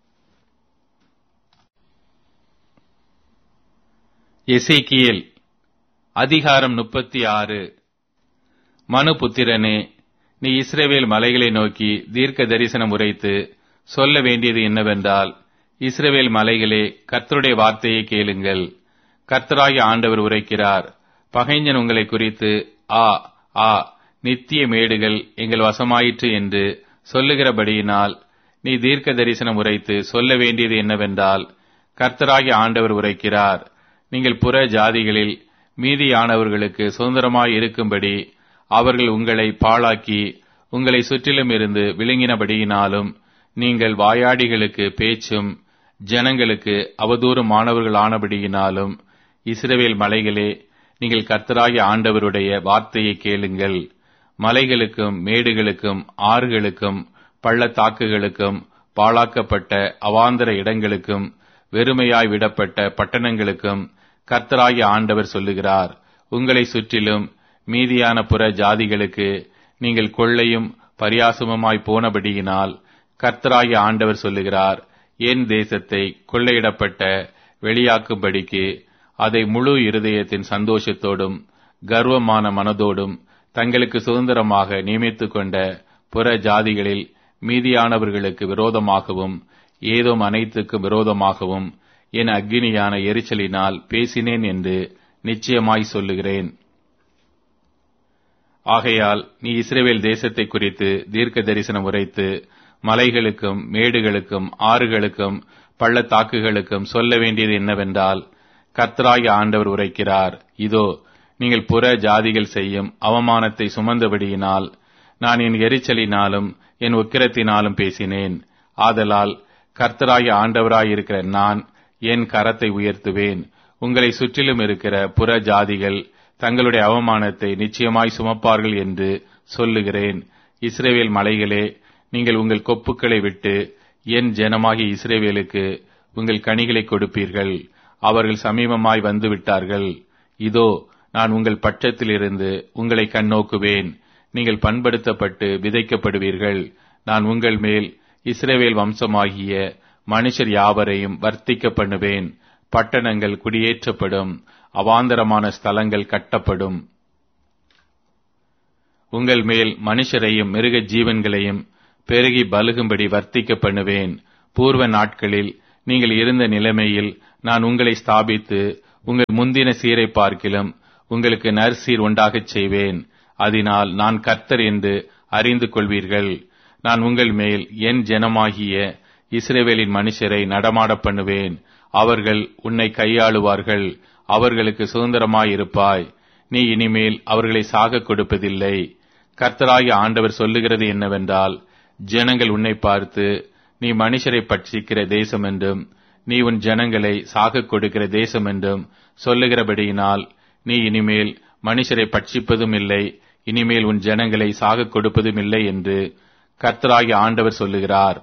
Speaker 1: எசேக்கியேல் அதிகாரம் முப்பத்தி ஆறு. மனுபுத்திரனே, நீ இஸ்ரவேல் மலைகளை நோக்கி தீர்க்க தரிசனம் உரைத்து சொல்ல வேண்டியது என்னவென்றால், இஸ்ரவேல் மலைகளே, கர்த்தருடைய வார்த்தையை கேளுங்கள். கர்த்தராகிய ஆண்டவர் உரைக்கிறார். பகைஞன் உங்களை குறித்து ஆ ஆ நித்திய மேடுகள் எங்கள் வசமாயிற்று என்று சொல்லுகிறபடியினால் நீ தீர்க்க தரிசனம் உரைத்து சொல்ல வேண்டியது என்னவென்றால், கர்த்தராகிய ஆண்டவர் உரைக்கிறார். நீங்கள் புற ஜாதிகளில் மீதியானவர்களுக்கு சுதந்திரமாய் இருக்கும்படி அவர்கள் உங்களை பாழாக்கி உங்களை சுற்றிலும் இருந்து விழுங்கினபடியினாலும் நீங்கள் வாயாடிகளுக்கு பேச்சும் ஜனங்களுக்கு அவதூறுமானவர்களானபடியினாலும் இஸ்ரவேல் மலைகளே, நீங்கள் கர்த்தராகிய ஆண்டவருடைய வார்த்தையை கேளுங்கள். மலைகளுக்கும் மேடுகளுக்கும் ஆறுகளுக்கும் பள்ளத்தாக்குகளுக்கும் பாழாக்கப்பட்ட அவாந்தர இடங்களுக்கும் வெறுமையாய் விடப்பட்ட பட்டணங்களுக்கும் கர்த்தராகிய ஆண்டவர் சொல்லுகிறார். உங்களை சுற்றிலும் மீதியான புற ஜாதிகளுக்கு நீங்கள் கொள்ளையும் பரியாசமுமாய் போனபடியினால் கர்த்தராகிய ஆண்டவர் சொல்லுகிறார். என் தேசத்தை கொள்ளையிடப்பட்ட வெளியாக்கும்படிக்கு அதை முழு இருதயத்தின் சந்தோஷத்தோடும் கர்வமான மனதோடும் தங்களுக்கு சுதந்திரமாக நியமித்துக் கொண்ட புற ஜாதிகளில் மீதியானவர்களுக்கு விரோதமாகவும் ஏதோம் அனைத்துக்கும் விரோதமாகவும் என் அக்கினியான எரிச்சலினால் பேசினேன் என்று நிச்சயமாய் சொல்லுகிறேன். ஆகையால் நீ இஸ்ரவேல் தேசத்தை குறித்து தீர்க்க தரிசனம் உரைத்து மலைகளுக்கும் மேடுகளுக்கும் ஆறுகளுக்கும் பள்ளத்தாக்குகளுக்கும் சொல்ல வேண்டியது என்னவென்றால், கர்த்தராகிய ஆண்டவர் உரைக்கிறார். இதோ, நீங்கள் புற ஜாதிகள் செய்யும் அவமானத்தை சுமந்தபடியினால் நான் என் எரிச்சலினாலும் என் உக்கிரத்தினாலும் பேசினேன். ஆதலால் கர்த்தராகிய ஆண்டவராயிருக்கிற நான் என் கரத்தை உயர்த்துவேன். உங்களை சுற்றிலும் இருக்கிற புற ஜாதிகள் தங்களுடைய அவமானத்தை நிச்சயமாய் சுமப்பார்கள் என்று சொல்லுகிறேன். இஸ்ரவேல் மலைகளே, நீங்கள் உங்கள் கொப்புக்களை விட்டு என் ஜனமாகிய இஸ்ரவேலுக்கு உங்கள் கனிகளை கொடுப்பீர்கள். அவர்கள் சமீபமாய் வந்து விட்டார்கள். இதோ, நான் உங்கள் பட்சத்திலிருந்து உங்களை கண்ணோக்குவேன். நீங்கள் பண்படுத்தப்பட்டு விதைக்கப்படுவீர்கள். நான் உங்கள் மேல் இஸ்ரவேல் வம்சமாகிய மனுஷர் யாவரையும் வர்த்திக்க பண்ணுவேன். பட்டணங்கள் குடியேற்றப்படும், அவாந்தரமான ஸ்தலங்கள் கட்டப்படும். உங்கள் மேல் மனுஷரையும் மிருக ஜீவன்களையும் பெருகி பலுகும்படி வர்த்திக்க பண்ணுவேன். பூர்வ நாட்களில் நீங்கள் இருந்த நிலைமையில் நான் உங்களை ஸ்தாபித்து உங்கள் முந்தின சீரை பார்க்கிலும் உங்களுக்கு நற்சீர் உண்டாகச் செய்வேன். அதனால் நான் கர்த்தர் என்று அறிந்து கொள்வீர்கள். நான் உங்கள் மேல் என் ஜனமாகிய இஸ்ரவேலின் மனுஷரை நடமாட பண்ணுவேன். அவர்கள் உன்னை கையாளுவார்கள். அவர்களுக்கு சுதந்திரமாயிருப்பாய். நீ இனிமேல் அவர்களை சாக கொடுப்பதில்லை. கர்த்தராகிய ஆண்டவர் சொல்லுகிறது என்னவென்றால், ஜனங்கள் உன்னை பார்த்து, நீ மனுஷரை பட்சிக்கிற தேசம் என்றும் நீ உன் ஜனங்களை சாக கொடுக்கிற தேசம் என்றும் சொல்லுகிறபடியினால் நீ இனிமேல் மனுஷரை பட்சிப்பதும் இல்லை, இனிமேல் உன் ஜனங்களை சாக கொடுப்பதும் இல்லை என்று கர்த்தராகிய ஆண்டவர் சொல்லுகிறார்.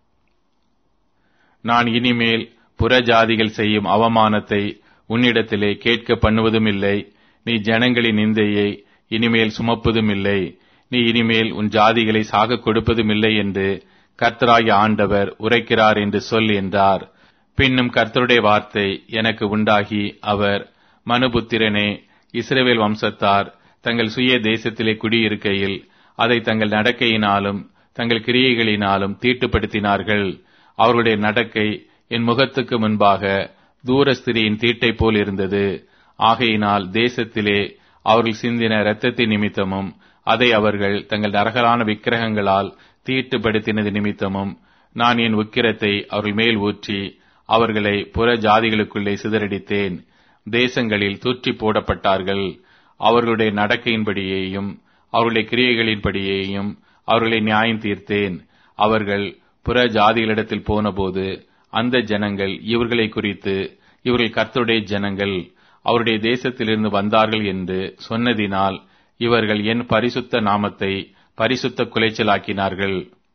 Speaker 1: நான் இனிமேல் புறஜாதிகள் செய்யும் அவமானத்தை உன்னிடத்திலே கேட்க பண்ணுவதும் இல்லை. நீ ஜனங்களின் நிந்தையை இனிமேல் சுமப்பதும் இல்லை. நீ இனிமேல் உன் ஜாதிகளை சாக கொடுப்பதும் இல்லை என்று கர்த்தராகிய ஆண்டவர் உரைக்கிறார் என்று சொல் என்றார். பின்னும் கர்த்தருடைய வார்த்தை எனக்கு உண்டாகி அவர், மனுபுத்திரனே, இஸ்ரவேல் வம்சத்தார் தங்கள் சுய தேசத்திலே குடியிருக்கையில் அதை தங்கள் நடக்கையினாலும் தங்கள் கிரியைகளினாலும் தீட்டுப்படுத்தினார்கள். அவர்களுடைய நடக்கை என் முகத்துக்கு முன்பாக தூரஸ்திரியின் தீட்டை போல் இருந்தது. ஆகையினால் தேசத்திலே அவர்கள் சிந்தின இரத்தத்தின் நிமித்தமும் அதை அவர்கள் தங்கள் நரகலான விக்கிரகங்களால் தீட்டுப்படுத்தினது நிமித்தமும் நான் என் உக்கிரத்தை அவர்கள் மேல் ஊற்றி அவர்களை புற ஜாதிகளுக்குள்ளே சிதறடித்தேன். தேசங்களில் தூற்றி போடப்பட்டார்கள். அவர்களுடைய நடக்கையின்படியேயும் அவர்களுடைய கிரியைகளின்படியேயும் அவர்களை நியாயம் தீர்த்தேன். அவர்கள் புற ஜாதிகளிடத்தில் போனபோது அந்த ஜனங்கள் இவர்களை குறித்து, இவர்கள் கர்த்தருடைய ஜனங்கள், அவருடைய தேசத்திலிருந்து வந்தார்கள் என்று சொன்னதினால் இவர்கள் என் பரிசுத்த நாமத்தை பரிசுத்த குலைச்சலாக்கினார்கள்.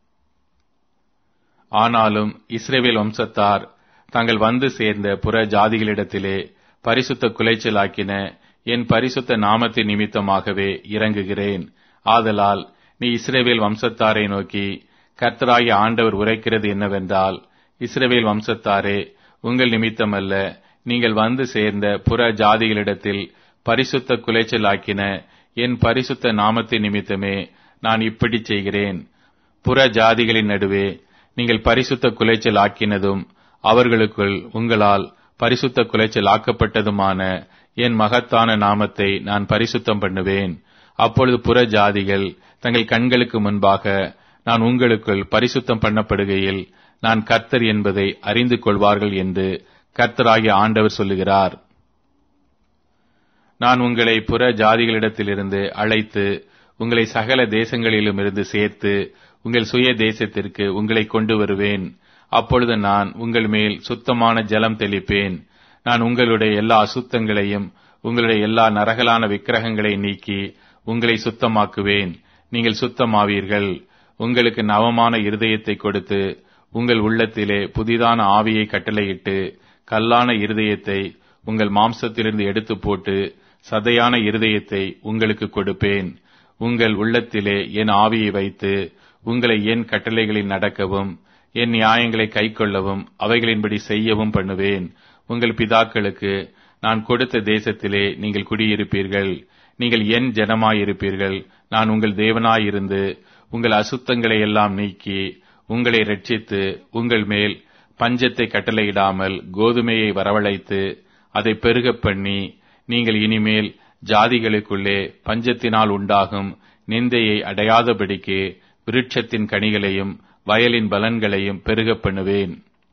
Speaker 1: ஆனாலும் இஸ்ரவேல் வம்சத்தார் தாங்கள் வந்து சேர்ந்த புற ஜாதிகளிடத்திலே பரிசுத்த குலைச்சலாக்கின என் பரிசுத்த நாமத்தின் நிமித்தமாகவே இறங்குகிறேன். ஆதலால் நீ இஸ்ரவேல் வம்சத்தாரை நோக்கி, கர்த்தராகிய ஆண்டவர் உரைக்கிறது என்னவென்றால், இஸ்ரவேல் வம்சத்தாரே, உங்கள் நிமித்தமல்ல, நீங்கள் வந்து சேர்ந்த புற ஜாதிகளிடத்தில் பரிசுத்த குலைச்சலாக்கின என் பரிசுத்த நாமத்தின் நிமித்தமே நான் இப்படி செய்கிறேன். புற ஜாதிகளின் நடுவே நீங்கள் பரிசுத்த குலைச்சல் ஆக்கினதும் அவர்களுக்குள் உங்களால் பரிசுத்த குலைச்சல் ஆக்கப்பட்டதுமான என் மகத்தான நாமத்தை நான் பரிசுத்தம் பண்ணுவேன். அப்பொழுது புற ஜாதிகள் தங்கள் கண்களுக்கு முன்பாக நான் உங்களுக்குள் பரிசுத்தம் பண்ணப்படுகையில் நான் கர்த்தர் என்பதை அறிந்து கொள்வார்கள் என்று கர்த்தராகிய ஆண்டவர் சொல்லுகிறார். நான் உங்களை புற ஜாதிகளிடத்திலிருந்து அழைத்து உங்களை சகல தேசங்களிலும் இருந்து சேர்த்து உங்கள் சுய தேசத்திற்கு உங்களை கொண்டு வருவேன். அப்பொழுது நான் உங்கள் மேல் சுத்தமான ஜலம் தெளிப்பேன். நான் உங்களுடைய எல்லா அசுத்தங்களையும் உங்களுடைய எல்லா நரகலான விக்கிரகங்களை நீக்கி உங்களை சுத்தமாக்குவேன். நீங்கள் சுத்தமாவீர்கள். உங்களுக்கு நவமான இருதயத்தை கொடுத்து உங்கள் உள்ளத்திலே புதிதான ஆவியை கட்டளையிட்டு கல்லான இருதயத்தை உங்கள் மாம்சத்திலிருந்து எடுத்து போட்டு சதையான இருதயத்தை உங்களுக்கு கொடுப்பேன். உங்கள் உள்ளத்திலே என் ஆவியை வைத்து உங்களை என் கட்டளைகளில் நடக்கவும் என் நியாயங்களை கைக்கொள்ளவும் அவைகளின்படி செய்யவும் பண்ணுவேன். உங்கள் பிதாக்களுக்கு நான் கொடுத்த தேசத்திலே நீங்கள் குடியிருப்பீர்கள். நீங்கள் என் ஜனமாயிருப்பீர்கள். நான் உங்கள் தேவனாயிருந்து உங்கள் அசுத்தங்களை எல்லாம் நீக்கி உங்களை இரட்சித்து உங்கள் மேல் பஞ்சத்தை கட்டளையிடாமல் கோதுமையை வரவழைத்து அதை பெருகப் பண்ணி, நீங்கள் இனிமேல் ஜாதிகளுக்குள்ளே பஞ்சத்தினால் உண்டாகும் நிந்தையை அடையாதபடிக்கு விருட்சத்தின் கனிகளையும் வயலின் பலன்களையும் பெருகப் பண்ணுவேன்.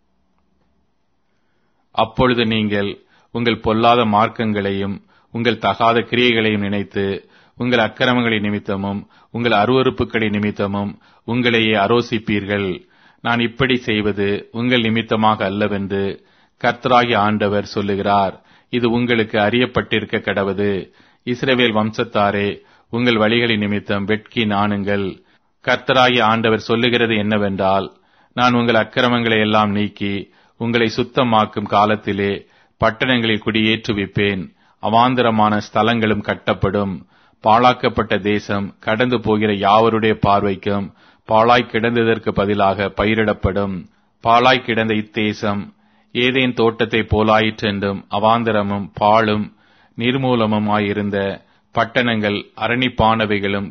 Speaker 1: அப்பொழுது நீங்கள் உங்கள் பொல்லாத மார்க்கங்களையும் உங்கள் தகாத கிரியைகளையும் நினைத்து உங்கள் அக்கிரமங்களின் நிமித்தமும் உங்கள் அருவருப்புகளின் நிமித்தமும் உங்களையே அரோசிப்பீர்கள். நான் இப்படி செய்வது உங்கள் நிமித்தமாக அல்லவென்று கர்த்தராகிய ஆண்டவர் சொல்லுகிறார். இது உங்களுக்கு அறியப்பட்டிருக்க கடவது. இஸ்ரவேல் வம்சத்தாரே, உங்கள் வழிகளின் நிமித்தம் வெட்கி நாணுங்கள். கர்த்தராகிய ஆண்டவர் சொல்லுகிறது என்னவென்றால், நான் உங்கள் அக்கிரமங்களை எல்லாம் நீக்கி உங்களை சுத்தமாக்கும் காலத்திலே பட்டணங்களில் குடியேற்றுவிப்பேன். அவாந்தரமான ஸ்தலங்களும் கட்டப்படும். பாழாக்கப்பட்ட தேசம் கடந்து போகிற யாவருடைய பார்வைக்கும் பாழாய் கிடந்ததற்கு பதிலாக பயிரிடப்படும். பாழாய் கிடந்த இத்தேசம் ஏதேன் தோட்டத்தை போலாயிற்று என்றும் அவாந்தரமும் பாழும் நிர்மூலமுமாயிருந்த பட்டணங்கள் அரணிப்பானவைகளும்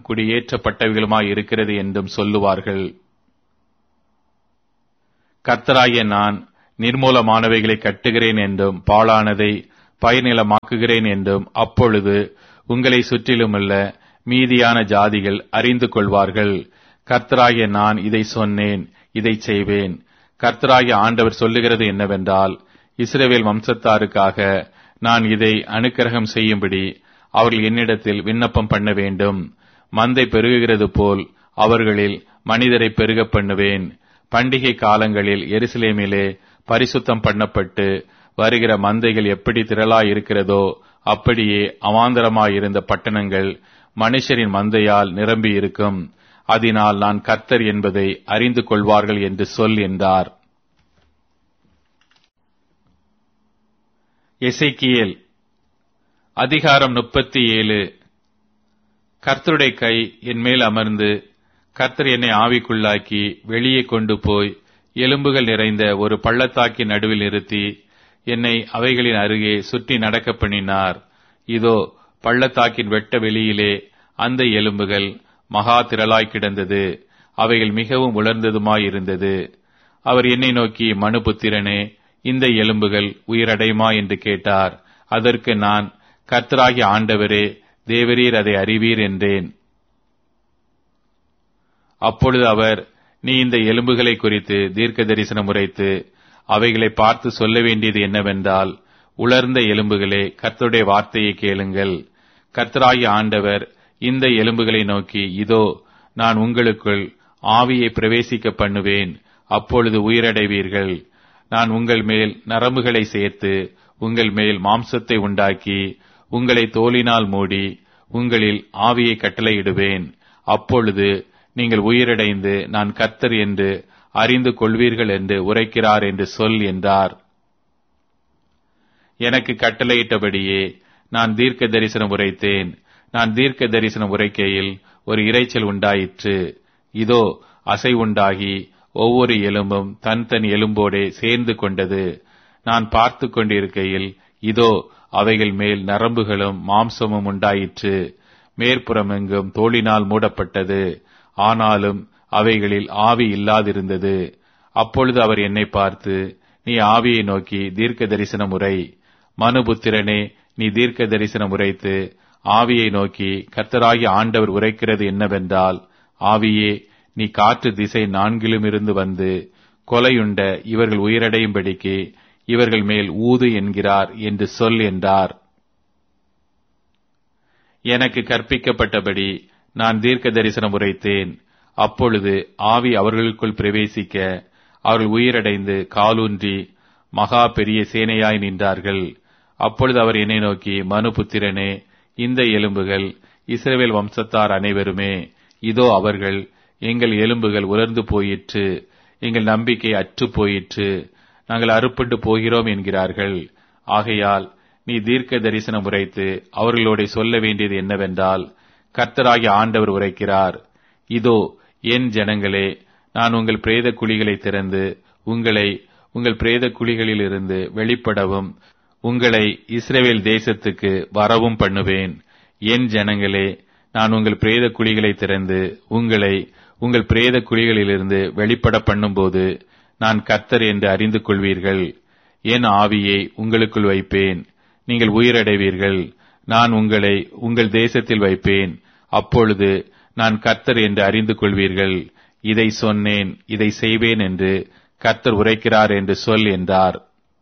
Speaker 1: குடியேற்றப்பட்டவைகளுமாயிருக்கிறது என்றும் சொல்லுவார்கள். கர்த்தராகிய நான் நிர்மூலமானவைகளை கட்டுகிறேன் என்றும் பாழானதை பயனிலமாக்குகிறேன் என்றும் அப்பொழுது உங்களை சுற்றிலுமுள்ள மீதியான ஜாதிகள் அறிந்து கொள்வார்கள். கர்த்தராகிய நான் இதை சொன்னேன், இதை செய்வேன். கர்த்தராகிய ஆண்டவர் சொல்லுகிறது என்னவென்றால், இஸ்ரவேல் வம்சத்தாருக்காக நான் இதை அனுக்கிரகம் செய்யும்படி அவர்கள் என்னிடத்தில் விண்ணப்பம் பண்ண வேண்டும். மந்தை பெருகுகிறது போல் அவர்களில் மனிதரை பெருக பண்ணுவேன். பண்டிகை காலங்களில் எருசலேமிலே பரிசுத்தம் பண்ணப்பட்டு வருகிற மந்தைகள் எப்படி திரளாய் இருக்கிறதோ அப்படியே அவாந்தரமாயிருந்த பட்டணங்கள் மனுஷரின் மந்தையால் நிரம்பி இருக்கும். அதனால் நான் கர்த்தர் என்பதை அறிந்து கொள்வார்கள் என்று சொல் என்றார். எசேக்கியேல் அதிகாரம் முப்பத்தி ஏழு. கர்த்தருடைய கை என் மேல் அமர்ந்து கர்த்தர் என்னை ஆவிக்குள்ளாக்கி வெளியே கொண்டு போய் எலும்புகள் நிறைந்த ஒரு பள்ளத்தாக்கின் நடுவில் நிறுத்தி என்னை அவைகளின் அருகே சுற்றி நடக்க பண்ணினார். இதோ பள்ளத்தாக்கின் வெட்ட வெளியிலே அந்த எலும்புகள் மகா திரளாய் கிடந்தது. அவைகள் மிகவும் உலர்ந்ததுமாயிருந்தது. அவர் என்னை நோக்கி, மனுபுத்திரனே, இந்த எலும்புகள் உயிரடையுமா என்று கேட்டார். அதற்கு நான், கர்த்தராகிய ஆண்டவரே, தேவரீர் அதை அறிவீர் என்றேன். அப்பொழுது அவர், நீ இந்த எலும்புகளை குறித்து தீர்க்க தரிசனம் உரைத்து அவைகளை பார்த்து சொல்ல வேண்டியது என்னவென்றால், உலர்ந்த எலும்புகளே, கர்த்தருடைய வார்த்தையை கேளுங்கள். கர்த்தராகிய ஆண்டவர் இந்த எலும்புகளை நோக்கி, இதோ நான் உங்களுக்குள் ஆவியை பிரவேசிக்க பண்ணுவேன். அப்பொழுது உயிரடைவீர்கள். நான் உங்கள் மேல் நரம்புகளை சேர்த்து உங்கள் மேல் மாம்சத்தை உண்டாக்கி உங்களை தோலினால் மூடி உங்களில் ஆவியை கட்டளையிடுவேன். அப்பொழுது நீங்கள் உயிரடைந்து நான் கர்த்தர் என்று அறிந்து கொள்வீர்கள் என்று உரைக்கிறார் என்று சொல் என்றார். எனக்கு கட்டளையிட்டபடியே நான் தீர்க்க தரிசனம் உரைத்தேன். நான் தீர்க்க தரிசனம் உரைக்கையில் ஒரு இரைச்சல் உண்டாயிற்று. இதோ அசைவுண்டாகி ஒவ்வொரு எலும்பும் தன் தன் எலும்போடே சேர்ந்து கொண்டது. நான் பார்த்து கொண்டிருக்கையில் இதோ அவைகள் மேல் நரம்புகளும் மாம்சமும் உண்டாயிற்று. மேற்புறமெங்கும் தோலினால் மூடப்பட்டது. ஆனாலும் அவைகளில் ஆவி இல்லாதிருந்தது. அப்பொழுது அவர் என்னை பார்த்து, நீ ஆவியை நோக்கி தீர்க்க தரிசனம் உரை. மனுபுத்திரனே, நீ தீர்க்க தரிசனம் உரைத்து ஆவியை நோக்கி கர்த்தராகிய ஆண்டவர் உரைக்கிறது என்னவென்றால், ஆவியே, நீ காற்று திசை நான்கிலுமிருந்து வந்து கொலையுண்ட இவர்கள் உயிரடையும்படிக்கு இவர்கள் மேல் ஊது என்கிறார் என்று சொல் என்றார். எனக்கு கற்பிக்கப்பட்டபடி நான் தீர்க்க தரிசனம் உரைத்தேன். அப்பொழுது ஆவி அவர்களுக்குள் பிரவேசிக்க அவர்கள் உயிரடைந்து காலூன்றி மகா பெரிய சேனையாய் நின்றார்கள். அப்பொழுது அவர் என்னை நோக்கி, மனுபுத்திரனே, இந்த எலும்புகள் இஸ்ரவேல் வம்சத்தார் அனைவருமே. இதோ அவர்கள், எங்கள் எலும்புகள் உலர்ந்து போயிற்று, எங்கள் நம்பிக்கை அற்று போயிற்று, நாங்கள் அறுப்புண்டு போகிறோம் என்கிறார்கள். ஆகையால் நீ தீர்க்க தரிசனம் உரைத்து அவர்களோட சொல்ல வேண்டியது என்னவென்றால், கர்த்தராகிய ஆண்டவர் உரைக்கிறார், இதோ என் ஜனங்களே, நான் உங்கள் பிரேத குழிகளை திறந்து உங்களை உங்கள் பிரேத குழிகளிலிருந்து வெளிப்படவும் உங்களை இஸ்ரவேல் தேசத்துக்கு வரவும் பண்ணுவேன். என் ஜனங்களே, நான் உங்கள் பிரேத குழிகளை திறந்து உங்களை உங்கள் பிரேத குழிகளிலிருந்து வெளிப்பட பண்ணும்போது நான் கர்த்தர் என்று அறிந்து கொள்வீர்கள். என் ஆவியை உங்களுக்குள் வைப்பேன், நீங்கள் உயிரடைவீர்கள். நான் உங்களை உங்கள் தேசத்தில் வைப்பேன். அப்பொழுது நான் கர்த்தர் என்று அறிந்து கொள்வீர்கள். இதை சொன்னேன், இதை செய்வேன் என்று கர்த்தர் உரைக்கிறார் என்று சொல் என்றார்.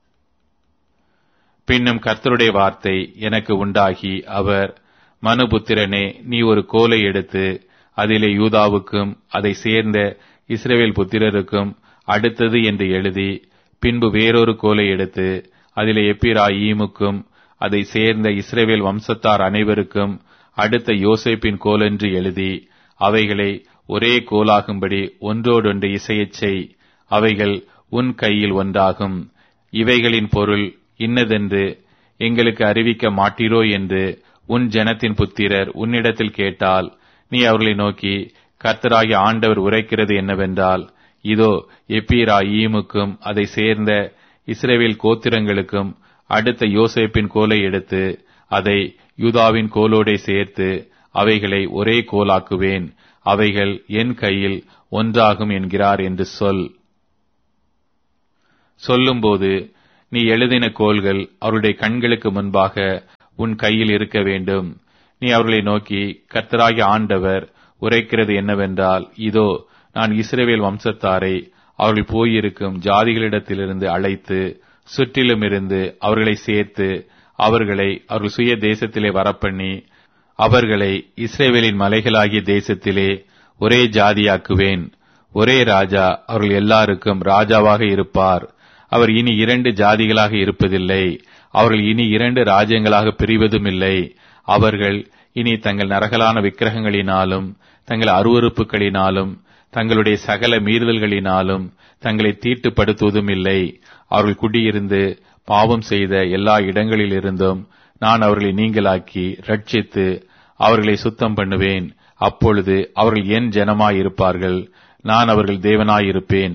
Speaker 1: பின்னும் கர்த்தருடைய வார்த்தை எனக்கு உண்டாகி அவர், மனுபுத்திரனே, நீ ஒரு கோலை எடுத்து அதிலே யூதாவுக்கும் அதை சேர்ந்த இஸ்ரவேல் புத்திரருக்கும் அடுத்தது என்று எழுதி, பின்பு வேறொரு கோலை எடுத்து அதிலே எப்பிராயீமுக்கும் அதை சேர்ந்த இஸ்ரவேல் வம்சத்தார் அனைவருக்கும் அடுத்த யோசேப்பின் கோல் என்று எழுதி அவைகளை ஒரே கோலாகும்படி ஒன்றோடொன்று இசையச் செய். அவைகள் உன் கையில் ஒன்றாகும். இவைகளின் பொருள் இன்னதென்று எங்களுக்கு அறிவிக்க மாட்டீரோ என்று உன் ஜனத்தின் புத்திரர் உன்னிடத்தில் கேட்டால், நீ அவர்களை நோக்கி, கர்த்தராகிய ஆண்டவர் உரைக்கிறது என்னவென்றால், இதோ எப்பிராயீமுக்கும் அதை சேர்ந்த இஸ்ரவேல் கோத்திரங்களுக்கும் அடுத்த யோசேப்பின் கோலை எடுத்து அதை யூதாவின் கோலோடே சேர்த்து அவைகளை ஒரே கோலாக்குவேன். அவைகள் என் கையில் ஒன்றாகும் என்கிறார் என்று சொல். சொல்லும்போது நீ எழுதின கோல்கள் அவருடைய கண்களுக்கு முன்பாக உன் கையில் இருக்க வேண்டும். நீ அவர்களை நோக்கி, கர்த்தராகிய ஆண்டவர் உரைக்கிறது என்னவென்றால், இதோ நான் இஸ்ரவேல் வம்சத்தாரை அவர்கள் போயிருக்கும் ஜாதிகளிடத்திலிருந்து அழைத்து சுற்றிலும் இருந்து அவர்களை சேர்த்து அவர்களை அவர்கள் சுய தேசத்திலே வரப்பண்ணி அவர்களை இஸ்ரவேலின் மலைகளாகிய தேசத்திலே ஒரே ஜாதியாக்குவேன். ஒரே ராஜா அவர்கள் எல்லாருக்கும் ராஜாவாக இருப்பார். அவர் இனி இரண்டு ஜாதிகளாக இருப்பதில்லை. அவர்கள் இனி இரண்டு ராஜ்யங்களாக பிரிவதும் இல்லை. அவர்கள் இனி தங்கள் நரகலான விக்கிரகங்களினாலும் தங்கள் அருவருப்புகளினாலும் தங்களுடைய சகல மீறுதல்களினாலும் தங்களை தீட்டுப்படுத்துவதும் இல்லை. அவர்கள் குடியிருந்து பாவம் செய்த எல்லா இடங்களிலிருந்தும் நான் அவர்களை நீங்களாக்கி ரட்சித்து அவர்களை சுத்தம் பண்ணுவேன். அப்பொழுது அவர்கள் என் ஜனமாயிருப்பார்கள், நான் அவர்கள் தேவனாயிருப்பேன்.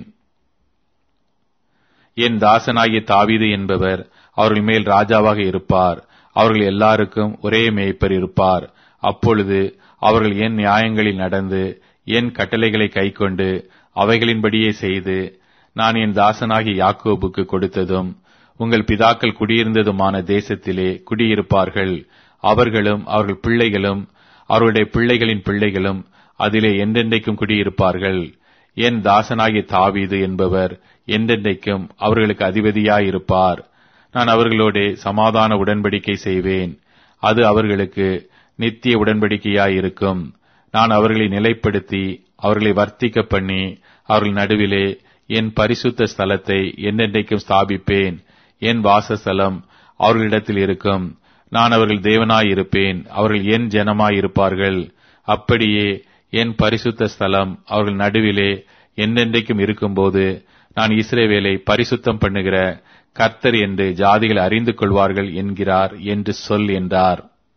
Speaker 1: என் தாசனாகிய தாவீது என்பவர் அவர்கள் மேல் ராஜாவாக இருப்பார். அவர்கள் எல்லாருக்கும் ஒரே மேய்ப்பர் இருப்பார். அப்பொழுது அவர்கள் என் நியாயங்களில் நடந்து என் கட்டளைகளை கைக்கொண்டு அவைகளின்படியே செய்து நான் என் தாசனாகிய யாக்கோபுக்கு கொடுத்ததும் உங்கள் பிதாக்கள் குடியிருந்ததுமான தேசத்திலே குடியிருப்பார்கள். அவர்களும் அவர்கள் பிள்ளைகளும் அவருடைய பிள்ளைகளின் பிள்ளைகளும் அதிலே என்றென்றைக்கும் குடியிருப்பார்கள். என் தாசனாகிய தாவீது என்பவர் என்றென்றைக்கும் அவர்களுக்கு அதிபதியாயிருப்பார். நான் அவர்களோடே சமாதான உடன்படிக்கை செய்வேன். அது அவர்களுக்கு நித்திய உடன்படிக்கையாயிருக்கும். நான் அவர்களை நிலைப்படுத்தி அவர்களை வர்த்திக்க பண்ணி அவர்கள் நடுவிலே என் பரிசுத்த ஸ்தலத்தை என்றென்றைக்கும் ஸ்தாபிப்பேன். என் வாசஸ்தலம் அவர்களிடத்தில் இருக்கும். நான் அவர்கள் தேவனாயிருப்பேன். அவர்கள் என் ஜனமாயிருப்பார்கள். அப்படியே என் பரிசுத்த ஸ்தலம் அவர்கள் நடுவிலே என்றென்றைக்கும் இருக்கும்போது நான் இஸ்ரவேலை பரிசுத்தம் பண்ணுகிற கர்த்தர் என்று ஜாதிகள் அறிந்து கொள்வார்கள் என்கிறார் என்று சொல் என்றார்.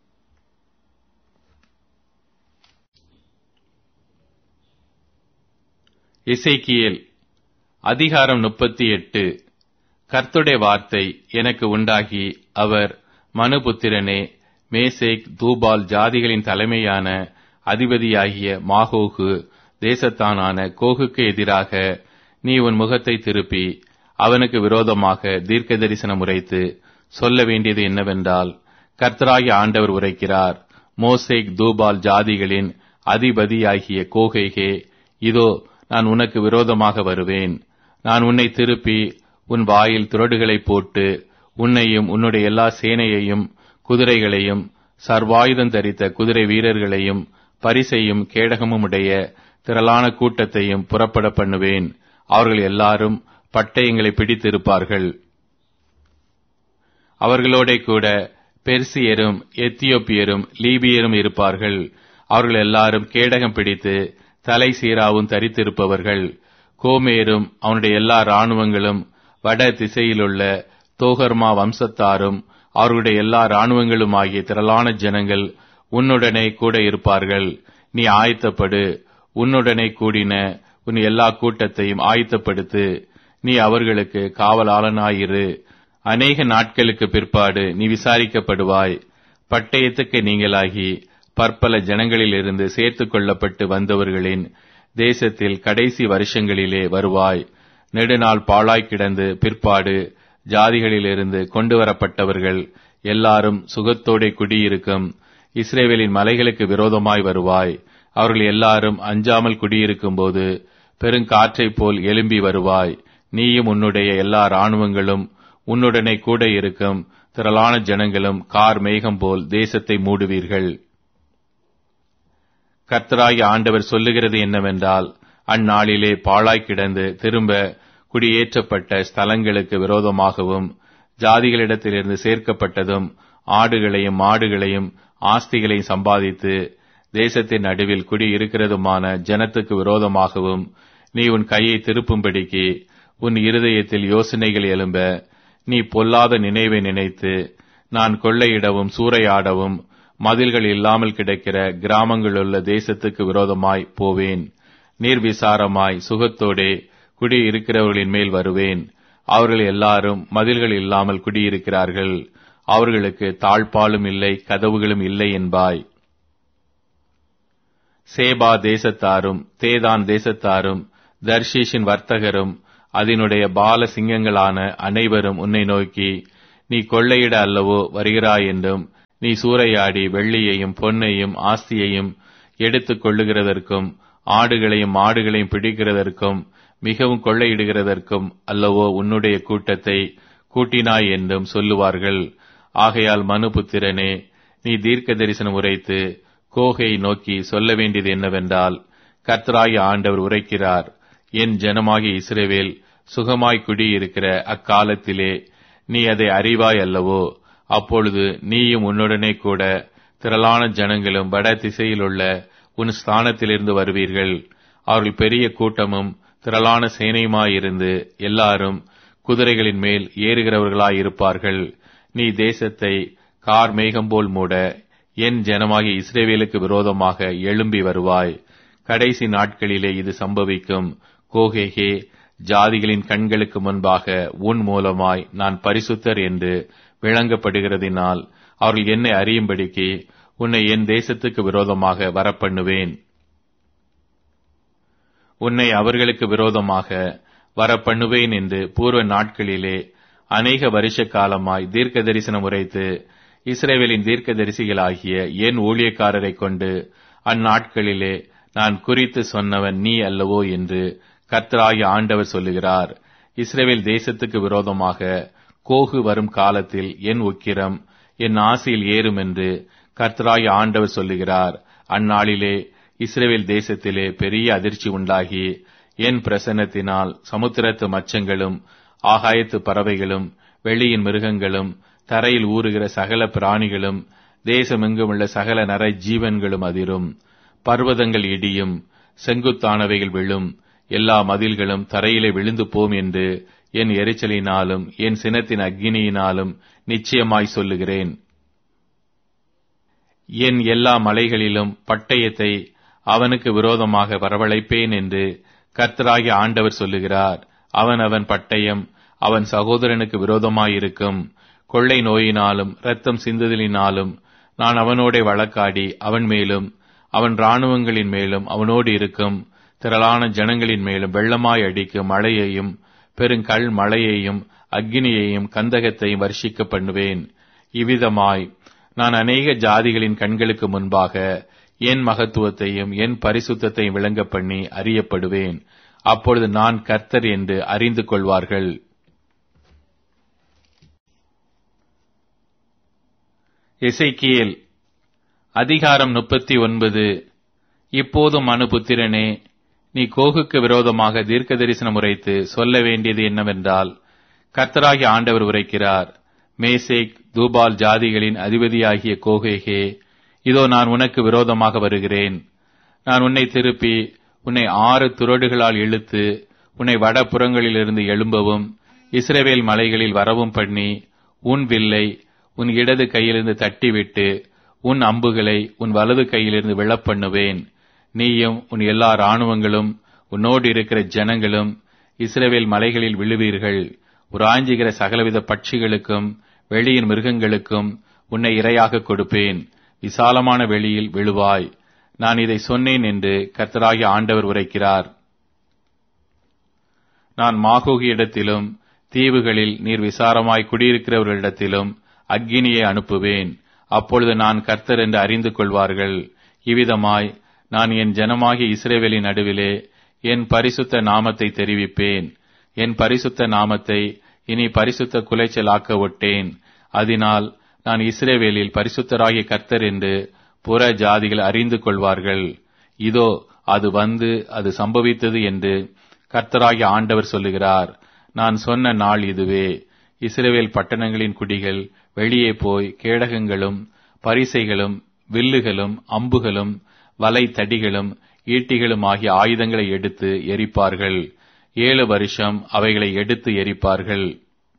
Speaker 1: எசேக்கியேல் அதிகாரம் முப்பத்தி எட்டு. கர்த்தருடைய வார்த்தை எனக்கு உண்டாகி, அவர், மனுபுத்திரனே, மேசேக் தூபால் ஜாதிகளின் தலைமையான அதிபதியாகிய மாகோகு தேசத்தானான கோகுக்கு எதிராக நீ உன் முகத்தை திருப்பி அவனுக்கு விரோதமாக தீர்க்க தரிசனம் உரைத்து சொல்ல வேண்டியது என்னவென்றால், கர்த்தராகிய ஆண்டவர் உரைக்கிறார், மோசேக் தூபால் ஜாதிகளின் அதிபதியாகிய கோகேகே, இதோ நான் உனக்கு விரோதமாக வருவேன். நான் உன்னை திருப்பி உன் வாயில் துறடுகளை போட்டு உன்னையும் உன்னுடைய எல்லா சேனையையும் குதிரைகளையும் சர்வாயுதம் தரித்த குதிரை வீரர்களையும் பரிசையும் கேடகமும் உடைய திரளான கூட்டத்தையும் புறப்பட பண்ணுவேன். அவர்கள் எல்லாரும் பட்டயங்களை பிடித்திருப்பார்கள். அவர்களோட கூட பெர்சியரும் எத்தியோப்பியரும் லீபியரும் இருப்பார்கள். அவர்கள் எல்லாரும் கேடகம் பிடித்து தலை சீராவும் தரித்திருப்பவர்கள். கோமேரும் அவனுடைய எல்லா இராணுவங்களும் வட திசையிலுள்ள தோகர்மா வம்சத்தாரும் அவர்களுடைய எல்லா இராணுவங்களும் ஆகிய திரளான ஜனங்கள் உன்னுடனே கூட இருப்பார்கள். நீ ஆயத்தப்படு, உன்னுடனே கூடின உன் எல்லா கூட்டத்தையும் ஆயத்தப்படுத்து. நீ அவர்களுக்கு காவலாளனாயிரு. அநேக நாட்களுக்கு பிற்பாடு நீ விசாரிக்கப்படுவாய். பட்டயத்துக்கு நீங்களாகி பற்பல ஜனங்களிலிருந்து சேர்த்துக் கொள்ளப்பட்டு வந்தவர்களின் தேசத்தில் கடைசி வருஷங்களிலே வருவாய். நெடுநாள் பாழாய் கிடந்து பிற்பாடு ஜாதிகளிலிருந்து கொண்டு வரப்பட்டவர்கள் எல்லாரும் சுகத்தோടെ குடியிருக்கும் இஸ்ரவேலின் மலைகளுக்கு விரோதமாய் வருவாய். அவர்கள் எல்லாரும் அஞ்சாமல் குடியிருக்கும் போது பெருங்காற்றைப் போல் எழும்பி வருவாய். நீயும் உன்னுடைய எல்லா இராணுவங்களும் உன்னுடனே கூட இருக்கும் திரளான ஜனங்களும் கார் மேகம் போல் தேசத்தை மூடுவீர்கள். கர்த்தராகிய ஆண்டவர் சொல்லுகிறது என்னவென்றால், அந்நாளிலே பாழாய் கிடந்து திரும்ப குடியேற்றப்பட்ட ஸ்தலங்களுக்கு விரோதமாகவும் ஜாதிகளிடத்திலிருந்து சேர்க்கப்பட்டதும் ஆடுகளையும் மாடுகளையும் ஆஸ்திகளையும் சம்பாதித்து தேசத்தின் நடுவில் குடியிருக்கிறதுமான ஜனத்துக்கு விரோதமாகவும் நீ உன் கையை திருப்பும்படிக்கு உன் இருதயத்தில் யோசனைகள் எழும்ப, நீ பொல்லாத நினைவை நினைத்து நான் கொள்ளையிடவும் சூறையாடவும் மதில்கள் இல்லாமல் கிடக்கிற கிராமங்களுள்ள தேசத்துக்கு விரோதமாய் போவேன். நீர்விசாரமாய் சுகத்தோடே குடியிருக்கிறவர்களின் மேல் வருவேன். அவர்கள் எல்லாரும் மதில்கள் இல்லாமல் குடியிருக்கிறார்கள். அவர்களுக்கு தாழ்பாலும் இல்லை, கதவுகளும் இல்லை என்பாய். சேபா தேசத்தாரும் தேதான் தேசத்தாரும் தர்ஷீஷின் வர்த்தகரும் அதனுடைய பால சிங்கங்களான அனைவரும் உன்னை நோக்கி, நீ கொள்ளையிட அல்லவோ வருகிறாய் என்றும், நீ சூறையாடி வெள்ளியையும் பொன்னையும் ஆஸ்தியையும் எடுத்துக் கொள்ளுகிறதற்கும் ஆடுகளையும் மாடுகளையும் பிடிக்கிறதற்கும் மிகவும் கொள்ளையிடுகிறதற்கும் அல்லவோ உன்னுடைய கூட்டத்தை கூட்டினாய் என்றும் சொல்லுவார்கள். ஆகையால் மனுபுத்திரனே, நீ தீர்க்க தரிசனம் உரைத்து கோகை நோக்கி சொல்ல வேண்டியது என்னவென்றால், கர்த்தராகிய ஆண்டவர் உரைக்கிறார், என் ஜனமாகிய இஸ்ரவேல் சுகமாய் குடியிருக்கிற அக்காலத்திலே நீ அதை அறிவாய் அல்லவோ? அப்பொழுது நீயும் உன்னுடனே கூட திரளான ஜனங்களும் வட திசையிலுள்ள உன் ஸ்தானத்திலிருந்து வருவீர்கள். அவர்கள் பெரிய கூட்டமும் திரளான சேனையுமாயிருந்து எல்லாரும் குதிரைகளின் மேல் ஏறுகிறவர்களாயிருப்பார்கள். நீ தேசத்தை கார் மேகம் போல் மூட என் ஜனமாகிய இஸ்ரவேலுக்கு விரோதமாக எழும்பி வருவாய். கடைசி நாட்களிலே இது சம்பவிக்கும். கோகேகே, ஜாதிகளின் கண்களுக்கு முன்பாக உன் மூலமாய் நான் பரிசுத்தர் என்று விளங்கப்படுகிறதினால் அவர்கள் என்னை அறியும்படிக்கு உன்னை என் தேசத்துக்கு விரோதமாக வரப்பண்ணுவேன். உன்னை அவர்களுக்கு விரோதமாக வரப்பண்ணுவேன் என்று பூர்வ நாட்களிலே அநேக வருஷ காலமாய் தீர்க்க தரிசனம் உரைத்து இஸ்ரவேலின் தீர்க்க தரிசிகளாகிய என் ஊழியக்காரரை கொண்டு அந்நாட்களிலே நான் குறித்து சொன்னவன் நீ அல்லவோ என்று கர்த்தராகிய ஆண்டவர் சொல்லுகிறார். இஸ்ரவேல் தேசத்துக்கு விரோதமாக கோகு வரும் காலத்தில் என் உக்கிரம் என் ஆசையில் ஏறும் என்று கர்த்தராகிய ஆண்டவர் சொல்லுகிறார். அந்நாளிலே இஸ்ரவேல் தேசத்திலே பெரிய அதிர்ச்சி உண்டாகி என் பிரசன்னத்தினால் சமுத்திரத்து மச்சங்களும் ஆகாயத்து பறவைகளும் வெளியின் மிருகங்களும் தரையில் ஊறுகிற சகல பிராணிகளும் தேசமெங்கும் உள்ள சகல நரை ஜீவன்களும் அதிரும். பர்வதங்கள் இடியும், செங்குத்தானவைகள் விழும், எல்லா மதில்களும் தரையிலே விழுந்து போம் என்று என் எரிச்சலினாலும் என் சினத்தின் அக்கினியினாலும் நிச்சயமாய் சொல்லுகிறேன். என் எல்லா மலைகளிலும் பட்டயத்தை அவனுக்கு விரோதமாக வரவழைப்பேன் என்று கர்த்தராகிய ஆண்டவர் சொல்லுகிறார். அவன் அவன் பட்டயம் அவன் சகோதரனுக்கு விரோதமாயிருக்கும். கொள்ளை நோயினாலும் இரத்தம் சிந்துதலினாலும் நான் அவனோட வழக்காடி அவன் மேலும் அவன் இராணுவங்களின் மேலும் அவனோடு இருக்கும் திரளான ஜனங்களின் மேலும் வெள்ளமாய் அடிக்கும் மழையையும் பெருங்கல் மழையையும் அக்கினியையும் கந்தகத்தையும் வர்ஷிக்க பண்ணுவேன். இவ்விதமாய் நான் அநேக ஜாதிகளின் கண்களுக்கு முன்பாக என் மகத்துவத்தையும் என் பரிசுத்தத்தையும் விளங்க பண்ணி அறியப்படுவேன். அப்பொழுது நான் கர்த்தர் என்று அறிந்து கொள்வார்கள். எசேக்கியேல் அதிகாரம் முப்பத்தி ஒன்பது. இப்போதும் மனுபுத்திரனே, நீ கோகுக்கு விரோதமாக தீர்க்க தரிசனம் உரைத்து சொல்ல வேண்டியது என்னவென்றால், கர்த்தராகிய ஆண்டவர் உரைக்கிறார், மேசேக் தூபால் ஜாதிகளின் அதிபதியாகிய கோகேகே, இதோ நான் உனக்கு விரோதமாக வருகிறேன். நான் உன்னை திருப்பி உன்னை ஆறு துறடுகளால் இழுத்து உன்னை வடபுறங்களிலிருந்து எழும்பவும் இஸ்ரவேல் மலைகளில் வரவும் பண்ணி உன் வில்லை உன் இடது கையிலிருந்து தட்டிவிட்டு உன் அம்புகளை உன் வலது கையிலிருந்து விழப்பண்ணுவேன். நீயும் உன் எல்லா இராணுவங்களும் உன்னோடு இருக்கிற ஜனங்களும் இஸ்ரவேல் மலைகளில் விழுவீர்கள். உராஞ்சுகிற சகலவித பட்சிகளுக்கும் வெளியின் மிருகங்களுக்கும் உன்னை இரையாக கொடுப்பேன். விசாலமான வெளியில் விழுவாய். நான் இதை சொன்னேன் என்று கர்த்தராகிய ஆண்டவர் உரைக்கிறார். நான் மாகோகி இடத்திலும் தீவுகளில் நீர் விசாரமாய் குடியிருக்கிறவர்களிடத்திலும் அக்கினியை அனுப்புவேன். அப்பொழுது நான் கர்த்தர் என்று அறிந்து கொள்வார்கள். இவ்விதமாய் நான் என் ஜனமாகிய இஸ்ரவேலின் நடுவிலே என் பரிசுத்த நாமத்தை தெரிவிப்பேன். என் பரிசுத்த நாமத்தை இனி பரிசுத்த குலைச்சலாக்க ஒட்டேன். அதனால் நான் இஸ்ரவேலில் பரிசுத்தராகிய கர்த்தர் என்று புற ஜாதிகள் அறிந்து கொள்வார்கள். இதோ அது வந்து அது சம்பவித்தது என்று கர்த்தராகிய ஆண்டவர் சொல்லுகிறார். நான் சொன்ன நாள் இதுவே. இஸ்ரவேல் பட்டணங்களின் குடிகள் வெளியே போய் கேடகங்களும் பரிசைகளும் வில்லுகளும் அம்புகளும் வலை தடிகளும் ஈட்டிகளும் ஆகிய ஆயுதங்களை எடுத்து எரிப்பார்கள். ஏழு வருஷம் அவைகளை எடுத்து எரிப்பார்கள்.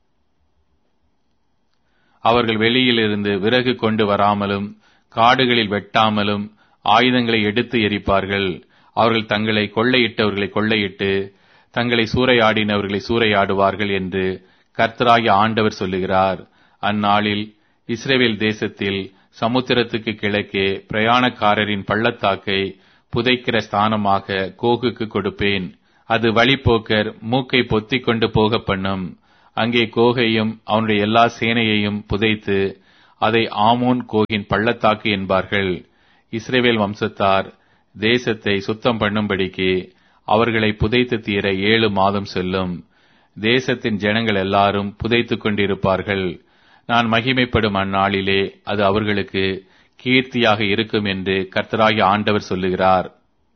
Speaker 1: அவர்கள் வெளியிலிருந்து விறகு கொண்டு வராமலும் காடுகளில் வெட்டாமலும் ஆயுதங்களை எடுத்து எரிப்பார்கள். அவர்கள் தங்களை கொள்ளையிட்டவர்களை கொள்ளையிட்டு தங்களை சூறையாடினவர்களை சூறையாடுவார்கள் என்று கர்த்தராகிய ஆண்டவர் சொல்லுகிறார். அந்நாளில் இஸ்ரவேல் தேசத்தில் சமுத்திரத்துக்கு கிழக்கே பிரயாணக்காரரின் பள்ளத்தாக்கை புதைக்கிற ஸ்தானமாக கோகுக்கு கொடுப்பேன். அது வழிப்போக்கர் மூக்கை பொத்திக் கொண்டு போக பண்ணும். அங்கே கோகையும் அவனுடைய எல்லா சேனையையும் புதைத்து அதை ஆமோன் கோகின் பள்ளத்தாக்கு என்பார்கள். இஸ்ரவேல் வம்சத்தார் தேசத்தை சுத்தம் பண்ணும்படிக்கு அவர்களை புதைத்து தீர ஏழு மாதம் செல்லும். தேசத்தின் ஜனங்கள் எல்லாரும் புதைத்துக் கொண்டிருப்பார்கள். நான் மகிமைப்படும் அந்நாளிலே அது அவர்களுக்கு கீர்த்தியாக இருக்கும் என்று கர்த்தராகிய ஆண்டவர் சொல்லுகிறார்.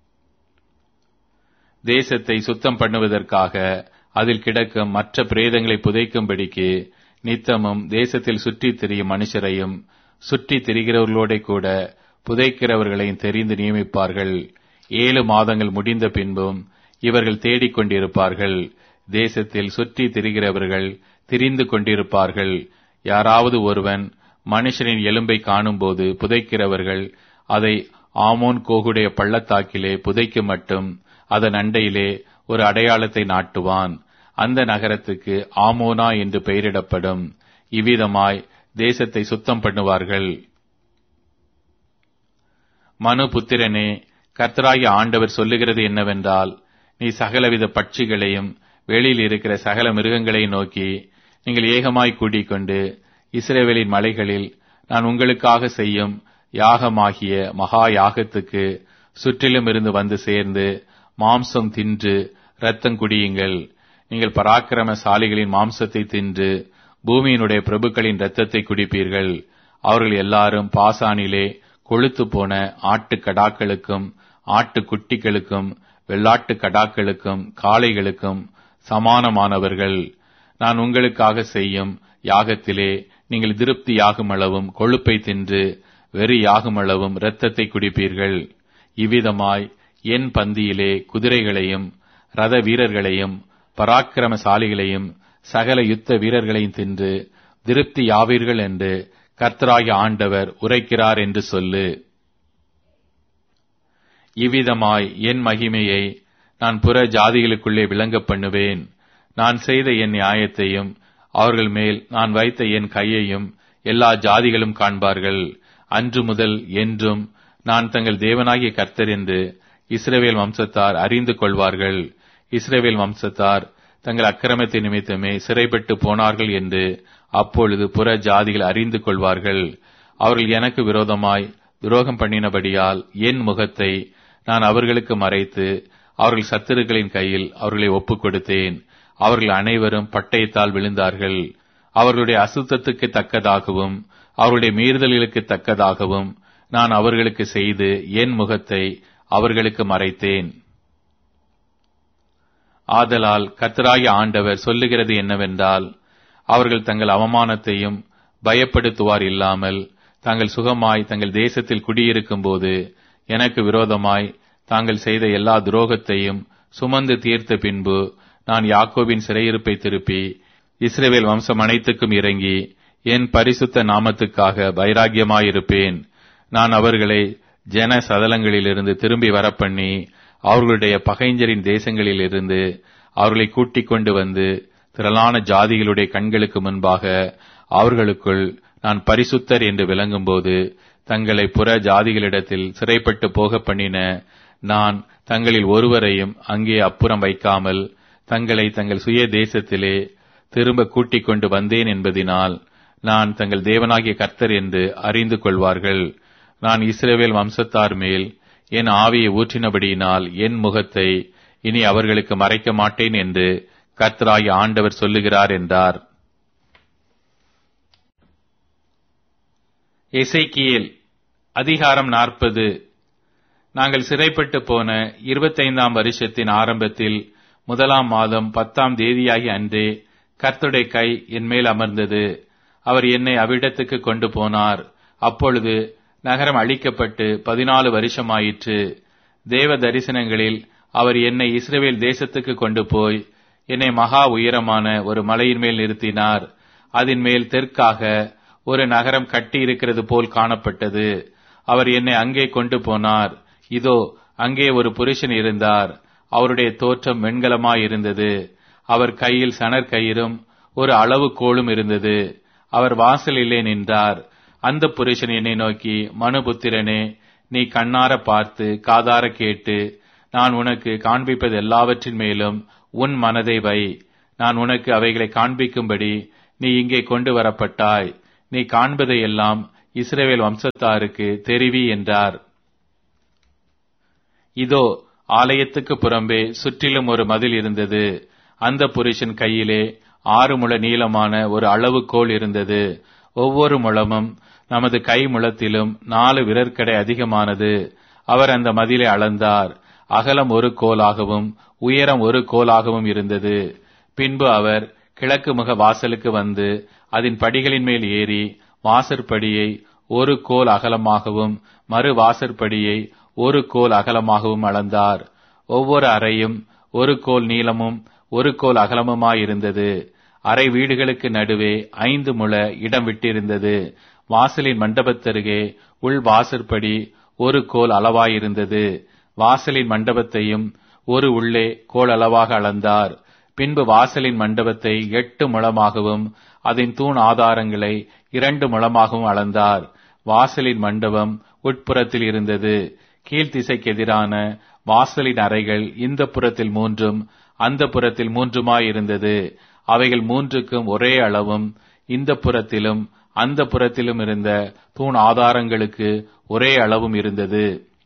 Speaker 1: தேசத்தை சுத்தம் பண்ணுவதற்காக அதில் கிடக்கும் மற்ற பிரேதங்களை புதைக்கும்படிக்கு நித்தமும் தேசத்தில் சுற்றித் திரியும் மனுஷரையும் சுற்றித் திரிகிறவர்களோட கூட புதைக்கிறவர்களையும் தெரிந்து நியமிப்பார்கள். ஏழு மாதங்கள் முடிந்த பின்பும் இவர்கள் தேடிக்கொண்டிருப்பார்கள். தேசத்தில் சுற்றி திரிகிறவர்கள் திரிந்து கொண்டிருப்பார்கள். யாராவது ஒருவன் மனுஷனின் எலும்பை காணும்போது புதைக்கிறவர்கள் அதை ஆமோன் கோகுடைய பள்ளத்தாக்கிலே புதைக்கு மட்டும் அதன் அண்டையிலே ஒரு அடையாளத்தை நாட்டுவான். அந்த நகரத்துக்கு ஆமோனா என்று பெயரிடப்படும். இவ்விதமாய் தேசத்தை சுத்தம் பண்ணுவார்கள். மனு புத்திரனே, கர்த்தராகிய ஆண்டவர் சொல்லுகிறது என்னவென்றால், நீ சகலவித பட்சிகளையும் வெளியில் இருக்கிற சகல மிருகங்களையும் நோக்கி, நீங்கள் ஏகமாய் கூட்டிக் கொண்டு இஸ்ரவேலின் மலைகளில் நான் உங்களுக்காக செய்யும் யாகமாகிய மகா யாகத்துக்கு சுற்றிலும் இருந்து வந்து சேர்ந்து மாம்சம் தின்று இரத்தம் குடியுங்கள். நீங்கள் பராக்கிரமசாலிகளின் மாம்சத்தை தின்று பூமியினுடைய பிரபுக்களின் இரத்தத்தை குடிப்பீர்கள். அவர்கள் எல்லாரும் பாசானிலே கொழுத்து போன ஆட்டு கடாக்களுக்கும் ஆட்டு குட்டிகளுக்கும் வெள்ளாட்டு கடாக்களுக்கும் காளைகளுக்கும் சமானமானவர்கள். நான் உங்களுக்காக செய்யும் யாகத்திலே நீங்கள் திருப்தி யாகுமளவும் கொழுப்பை தின்று வெறி யாகுமளவும் இரத்தத்தை குடிப்பீர்கள். இவ்விதமாய் என் பந்தியிலே குதிரைகளையும் ரத வீரர்களையும் பராக்கிரமசாலிகளையும் சகல யுத்த வீரர்களையும் தின்று திருப்தி யாவீர்கள் என்று கர்த்தராகிய ஆண்டவர் உரைக்கிறார் என்று சொல்லு. இவ்விதமாய் என் மகிமையை நான் புற ஜாதிகளுக்குள்ளே விளங்க பண்ணுவேன். நான் செய்த என் நியாயத்தையும் அவர்கள் மேல் நான் வைத்த என் கையையும் எல்லா ஜாதிகளும் காண்பார்கள். அன்று முதல் என்றும் நான் தங்கள் தேவனாகிய கர்த்தர் என்று இஸ்ரவேல் வம்சத்தார் அறிந்து கொள்வார்கள். இஸ்ரவேல் வம்சத்தார் தங்கள் அக்கிரமத்தின் நிமித்தமே சிறைப்பட்டு போனார்கள் என்று அப்பொழுது புற ஜாதிகள் அறிந்து கொள்வார்கள். அவர்கள் எனக்கு விரோதமாய் துரோகம் பண்ணினபடியால் என் முகத்தை நான் அவர்களுக்கு மறைத்து அவர்கள் சத்துருக்களின் கையில் அவர்களை ஒப்புக் கொடுத்தேன். அவர்கள் அனைவரும் பட்டயத்தால் விழுந்தார்கள். அவர்களுடைய அசுத்தத்துக்கு தக்கதாகவும் அவர்களுடைய மீறுதல்களுக்கு தக்கதாகவும் நான் அவர்களுக்கு செய்து என் முகத்தை அவர்களுக்கு மறைத்தேன். ஆதலால் கர்த்தராகிய ஆண்டவர் சொல்லுகிறது என்னவென்றால், அவர்கள் தங்கள் அவமானத்தையும் பயப்படுத்துவார் இல்லாமல் தாங்கள் சுகமாய் தங்கள் தேசத்தில் குடியிருக்கும் போது எனக்கு விரோதமாய் தாங்கள் செய்த எல்லா துரோகத்தையும் சுமந்து தீர்த்த பின்பு நான் யாக்கோபின் சிறையிருப்பை திருப்பி இஸ்ரவேல் வம்சம் அனைத்துக்கும் இறங்கி என் பரிசுத்த நாமத்துக்காக வைராக்கியமாயிருப்பேன். நான் அவர்களை ஜன சதலங்களிலிருந்து திரும்பி வரப்பண்ணி அவர்களுடைய பகைஞரின் தேசங்களிலிருந்து அவர்களை கூட்டிக் கொண்டு வந்து திரளான ஜாதிகளுடைய கண்களுக்கு முன்பாக அவர்களுக்குள் நான் பரிசுத்தர் என்று விளங்கும்போது தங்களை புற ஜாதிகளிடத்தில் சிறைப்பட்டு போக பண்ணின நான் தங்களில் ஒருவரையும் அங்கே அப்புறம் வைக்காமல் தங்களை தங்கள் சுய தேசத்திலே திரும்ப கூட்டிக் கொண்டு வந்தேன் என்பதினால் நான் தங்கள் தேவனாகிய கர்த்தர் என்று அறிந்து கொள்வார்கள். நான் இஸ்ரவேல் வம்சத்தார் மேல் என் ஆவியை ஊற்றினபடியினால் என் முகத்தை இனி அவர்களுக்கு மறைக்க மாட்டேன் என்று கர்த்தராகிய ஆண்டவர் சொல்லுகிறார் என்றார். எசேக்கியேல் அதிகாரம் நாற்பது. நாங்கள் சிறைப்பட்டு போன இருபத்தைந்தாம் வருஷத்தின் ஆரம்பத்தில் முதலாம் மாதம் பத்தாம் தேதியாகி அன்றே கர்த்தருடைய கை என் மேல் அமர்ந்தது. அவர் என்னை அவ்விடத்துக்கு கொண்டு போனார். அப்பொழுது நகரம் அழிக்கப்பட்டு பதினாலு வருஷமாயிற்று. தேவ தரிசனங்களில் அவர் என்னை இஸ்ரவேல் தேசத்துக்கு கொண்டு போய் என்னை மகா உயரமான ஒரு மலையின் மேல் நிறுத்தினார். அதன் மேல் தெற்காக ஒரு நகரம் கட்டி இருக்கிறது போல் காணப்பட்டது. அவர் என்னை அங்கே கொண்டு போனார். இதோ அங்கே ஒரு புருஷன் இருந்தார். அவருடைய தோற்றம் வெண்கலமாயிருந்தது. அவர் கையில் சணற்கயிறும் ஒரு அளவு கோலும் இருந்தது. அவர் வாசலிலே நின்றார். அந்த புருஷன் என்னை நோக்கி, மனுபுத்திரனே, நீ கண்ணார பார்த்து காதார கேட்டு நான் உனக்கு காண்பிப்பது எல்லாவற்றின் மேலும் உன் மனதை வை. நான் உனக்கு அவைகளை காண்பிக்கும்படி நீ இங்கே கொண்டு வரப்பட்டாய். நீ காண்பதையெல்லாம் இஸ்ரவேல் வம்சத்தாருக்கு தெரிவி என்றார். இதோ, ஆலயத்துக்கு புறம்பே சுற்றிலும் ஒரு மதில் இருந்தது. அந்த புருஷன் கையிலே ஆறு முழ நீளமான ஒரு அளவுகோல் இருந்தது. ஒவ்வொரு முழமும் நமது கை முழத்திலும் நாலு விரற்கடை அதிகமானது. அவர் அந்த மதிலை அளந்தார். அகலம் ஒரு கோலாகவும் உயரம் ஒரு கோலாகவும் இருந்தது. பின்பு அவர் கிழக்கு முக வாசலுக்கு வந்து அதன் படிகளின் மேல் ஏறி வாசற்படியை ஒரு கோல் அகலமாகவும் மறு வாசற்படியை ஒரு கோல் அகலமாகவும் அளந்தார். ஒவ்வொரு அறையும் ஒரு கோல் நீளமும் ஒரு கோல் அகலமுமாயிருந்தது. அறை வீடுகளுக்கு நடுவே ஐந்து முழ இடம் விட்டிருந்தது. வாசலின் மண்டபத்தருகே உள் வாசற்படி ஒரு கோல் அளவாயிருந்தது. வாசலின் மண்டபத்தையும் ஒரு உள்ளே கோல் அளவாக அளந்தார். பின்பு வாசலின் மண்டபத்தை எட்டு முழமாகவும் அதன் தூண் ஆதாரங்களை இரண்டு முழமாகவும் அளந்தார். வாசலின் மண்டபம் உட்புறத்தில் இருந்தது. கீழ்த்திசைக்கு எதிரான வாசலின் அறைகள் இந்த புறத்தில் மூன்றும் அந்த புறத்தில் மூன்றுமாயிருந்தது. அவைகள் மூன்றுக்கும் ஒரே அளவும் இந்த புறத்திலும் அந்த புறத்திலும் இருந்த தூண் ஆதாரங்களுக்கு ஒரே அளவும் இருந்தது.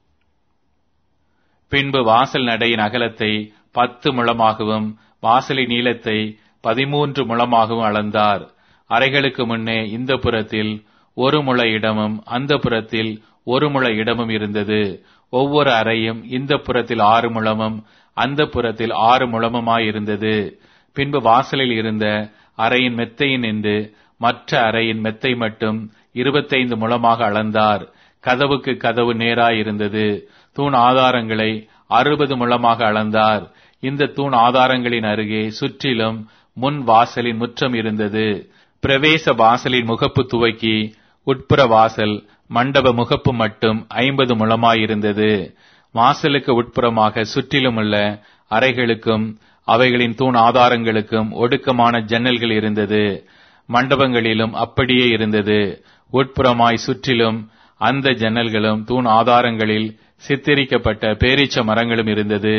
Speaker 1: பின்பு வாசல் நடையின் அகலத்தை பத்து முழமாகவும் வாசலின் நீளத்தை பதிமூன்று முழமாகவும் அளந்தார். அறைகளுக்கு முன்னே இந்த புறத்தில் ஒரு முழ இடமும் அந்த புறத்தில் ஒரு முழ இடமும் இருந்தது. ஒவ்வொரு அறையும் இந்த புறத்தில் ஆறு முழமும் அந்த புறத்தில் ஆறு முழமுமாயிருந்தது. பின்பு வாசலில் இருந்த அறையின் மெத்தையின் என்று மற்ற அறையின் மெத்தை மட்டும் இருபத்தைந்து முழமாக அளந்தார். கதவுக்கு கதவு நேராயிருந்தது. தூண் ஆதாரங்களை அறுபது முழமாக அளந்தார். இந்த தூண் ஆதாரங்களின் அருகே சுற்றிலும் முன் வாசலின் முற்றம் இருந்தது. பிரவேச வாசலின் முகப்பு துவக்கி உட்புற வாசல் மண்டப முகப்பு மட்டும் ஐம்பது முழமாயிருந்தது. வாசலுக்கு உட்புறமாக சுற்றிலும் உள்ள அறைகளுக்கும் அவைகளின் தூண் ஆதாரங்களுக்கும் ஒடுக்கமான ஜன்னல்கள் இருந்தது. மண்டபங்களிலும் அப்படியே இருந்தது. உட்புறமாய் சுற்றிலும் அந்த ஜன்னல்களும் தூண் ஆதாரங்களில் சித்தரிக்கப்பட்ட பேரீச்ச மரங்களும் இருந்தது.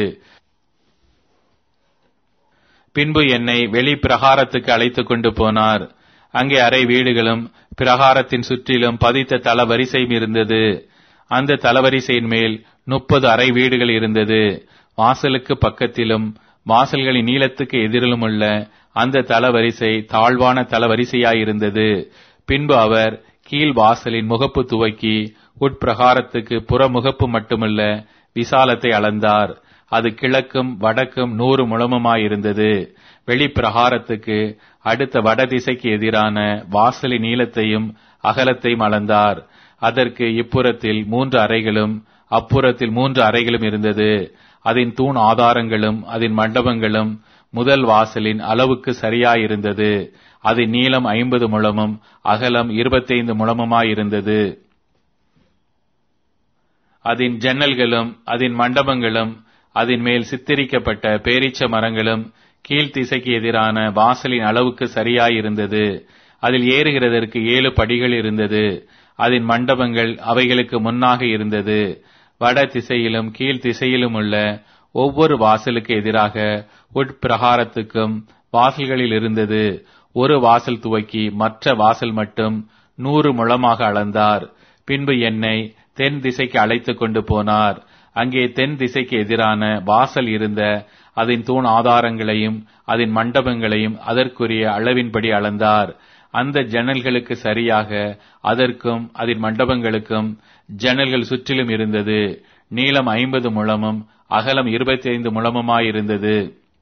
Speaker 1: பின்பு என்னை வெளி பிரகாரத்துக்கு அழைத்துக் கொண்டு போனார். அங்கே அறை வீடுகளும் பிரகாரத்தின் சுற்றிலும் பதித்த தளவரிசையும் இருந்தது. அந்த தளவரிசையின் மேல் முப்பது அறை வீடுகள் இருந்தது. வாசலுக்கு பக்கத்திலும் வாசல்களின் நீளத்துக்கு எதிரிலும் உள்ள அந்த தளவரிசை தாழ்வான தளவரிசையாயிருந்தது. பின்பு அவர் கீழ் வாசலின் முகப்பு துவக்கி உட்பிரகாரத்துக்கு புறமுகப்பு மட்டுமல்ல விசாலத்தை அளந்தார். அது கிழக்கும் வடக்கும் நூறு முழமுமாயிருந்தது. வெளிப்பிரகாரத்துக்கு அடுத்த வடதிசைக்கு எதிரான வாசலின் நீளத்தையும் அகலத்தையும் அளந்தார். அதற்கு இப்புறத்தில் மூன்று அறைகளும் அப்புறத்தில் மூன்று அறைகளும் இருந்தது. அதன் தூண் ஆதாரங்களும் அதன் மண்டபங்களும் முதல் வாசலின் அளவுக்கு சரியாயிருந்தது. அதன் நீளம் ஐம்பது முழமும் அகலம் இருபத்தைந்து முழமுமாயிருந்தது. அதன் ஜன்னல்களும் அதன் மண்டபங்களும் அதன் மேல் சித்தரிக்கப்பட்ட பேரீச்ச மரங்களும் கீழ்த்திசைக்கு எதிரான வாசலின் அளவுக்கு சரியாயிருந்தது. அதில் ஏறுகிறதற்கு ஏழு படிகள் இருந்தது. அதன் மண்டபங்கள் அவைகளுக்கு முன்னாக இருந்தது. வட திசையிலும் கீழ் திசையிலும் உள்ள ஒவ்வொரு வாசலுக்கு எதிராக உட்பிரகாரத்துக்கும் வாசல்களில் இருந்தது. ஒரு வாசல் துவக்கி மற்ற வாசல் மட்டும் நூறு முழமாக அளந்தார். பின்பு என்னை தென் திசைக்கு அழைத்துக் கொண்டு போனார். அங்கே தென் திசைக்கு எதிரான வாசல் இருந்த அதன் தூண் ஆதாரங்களையும் அதன் மண்டபங்களையும் அதற்குரிய அளவின்படி அளந்தார். அந்த ஜன்னல்களுக்கு சரியாக அதற்கும் அதன் மண்டபங்களுக்கும் ஜன்னல்கள் சுற்றிலும் இருந்தது. நீளம் ஐம்பது முழமும் அகலம் இருபத்தி ஐந்து முழமுமாயிருந்தது.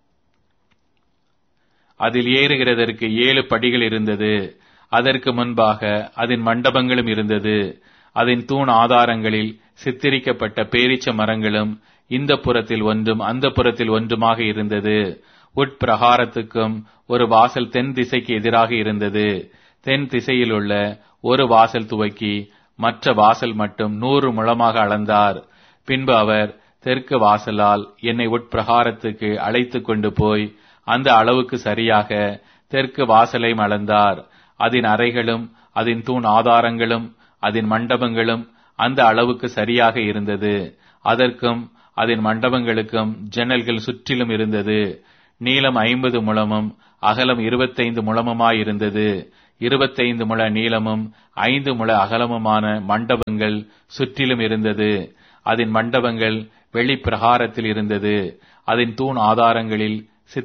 Speaker 1: அதில் ஏறுகிறதற்கு ஏழு படிகள் இருந்தது. அதற்கு முன்பாக அதன் மண்டபங்களும் இருந்தது. அதன் தூண் ஆதாரங்களில் சித்தரிக்கப்பட்ட பேரீச்ச மரங்களும் இந்த புறத்தில் ஒன்றும் அந்த புறத்தில் ஒன்றுமாக இருந்தது. உட்பிரகாரத்துக்கும் ஒரு வாசல் தென் திசைக்கு எதிராக இருந்தது. தென் திசையில் உள்ள ஒரு வாசல் துவக்கி மற்ற வாசல் மட்டும் நூறு முழமாக அளந்தார். பின்பு அவர் தெற்கு வாசலால் என்னை உட்பிரகாரத்துக்கு அழைத்துக் கொண்டு போய் அந்த அளவுக்கு சரியாக தெற்கு வாசலையும் அளந்தார். அதன் அறைகளும் அதன் தூண் ஆதாரங்களும் அதன் மண்டபங்களும் அந்த அளவுக்கு சரியாக இருந்தது. அதற்கும் அதன் மண்டபங்களுக்கும் ஜன்னல்கள் சுற்றிலும் இருந்தது. நீளம் ஐம்பது முழமும் அகலம் இருபத்தைந்து முழமுமாயிருந்தது. இருபத்தைந்து முழ நீளமும் ஐந்து முழ அகலமுமான மண்டபங்கள் சுற்றிலும் இருந்தது. அதன் மண்டபங்கள் வெளிப்பிரகாரத்தில் இருந்தது. அதன் தூண் ஆதாரங்களில்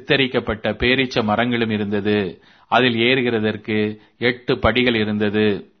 Speaker 1: சித்தரிக்கப்பட்ட பேரீச்ச மரங்களும் இருந்தது. அதில் ஏறுகிறதற்கு எட்டு படிகள் இருந்தது.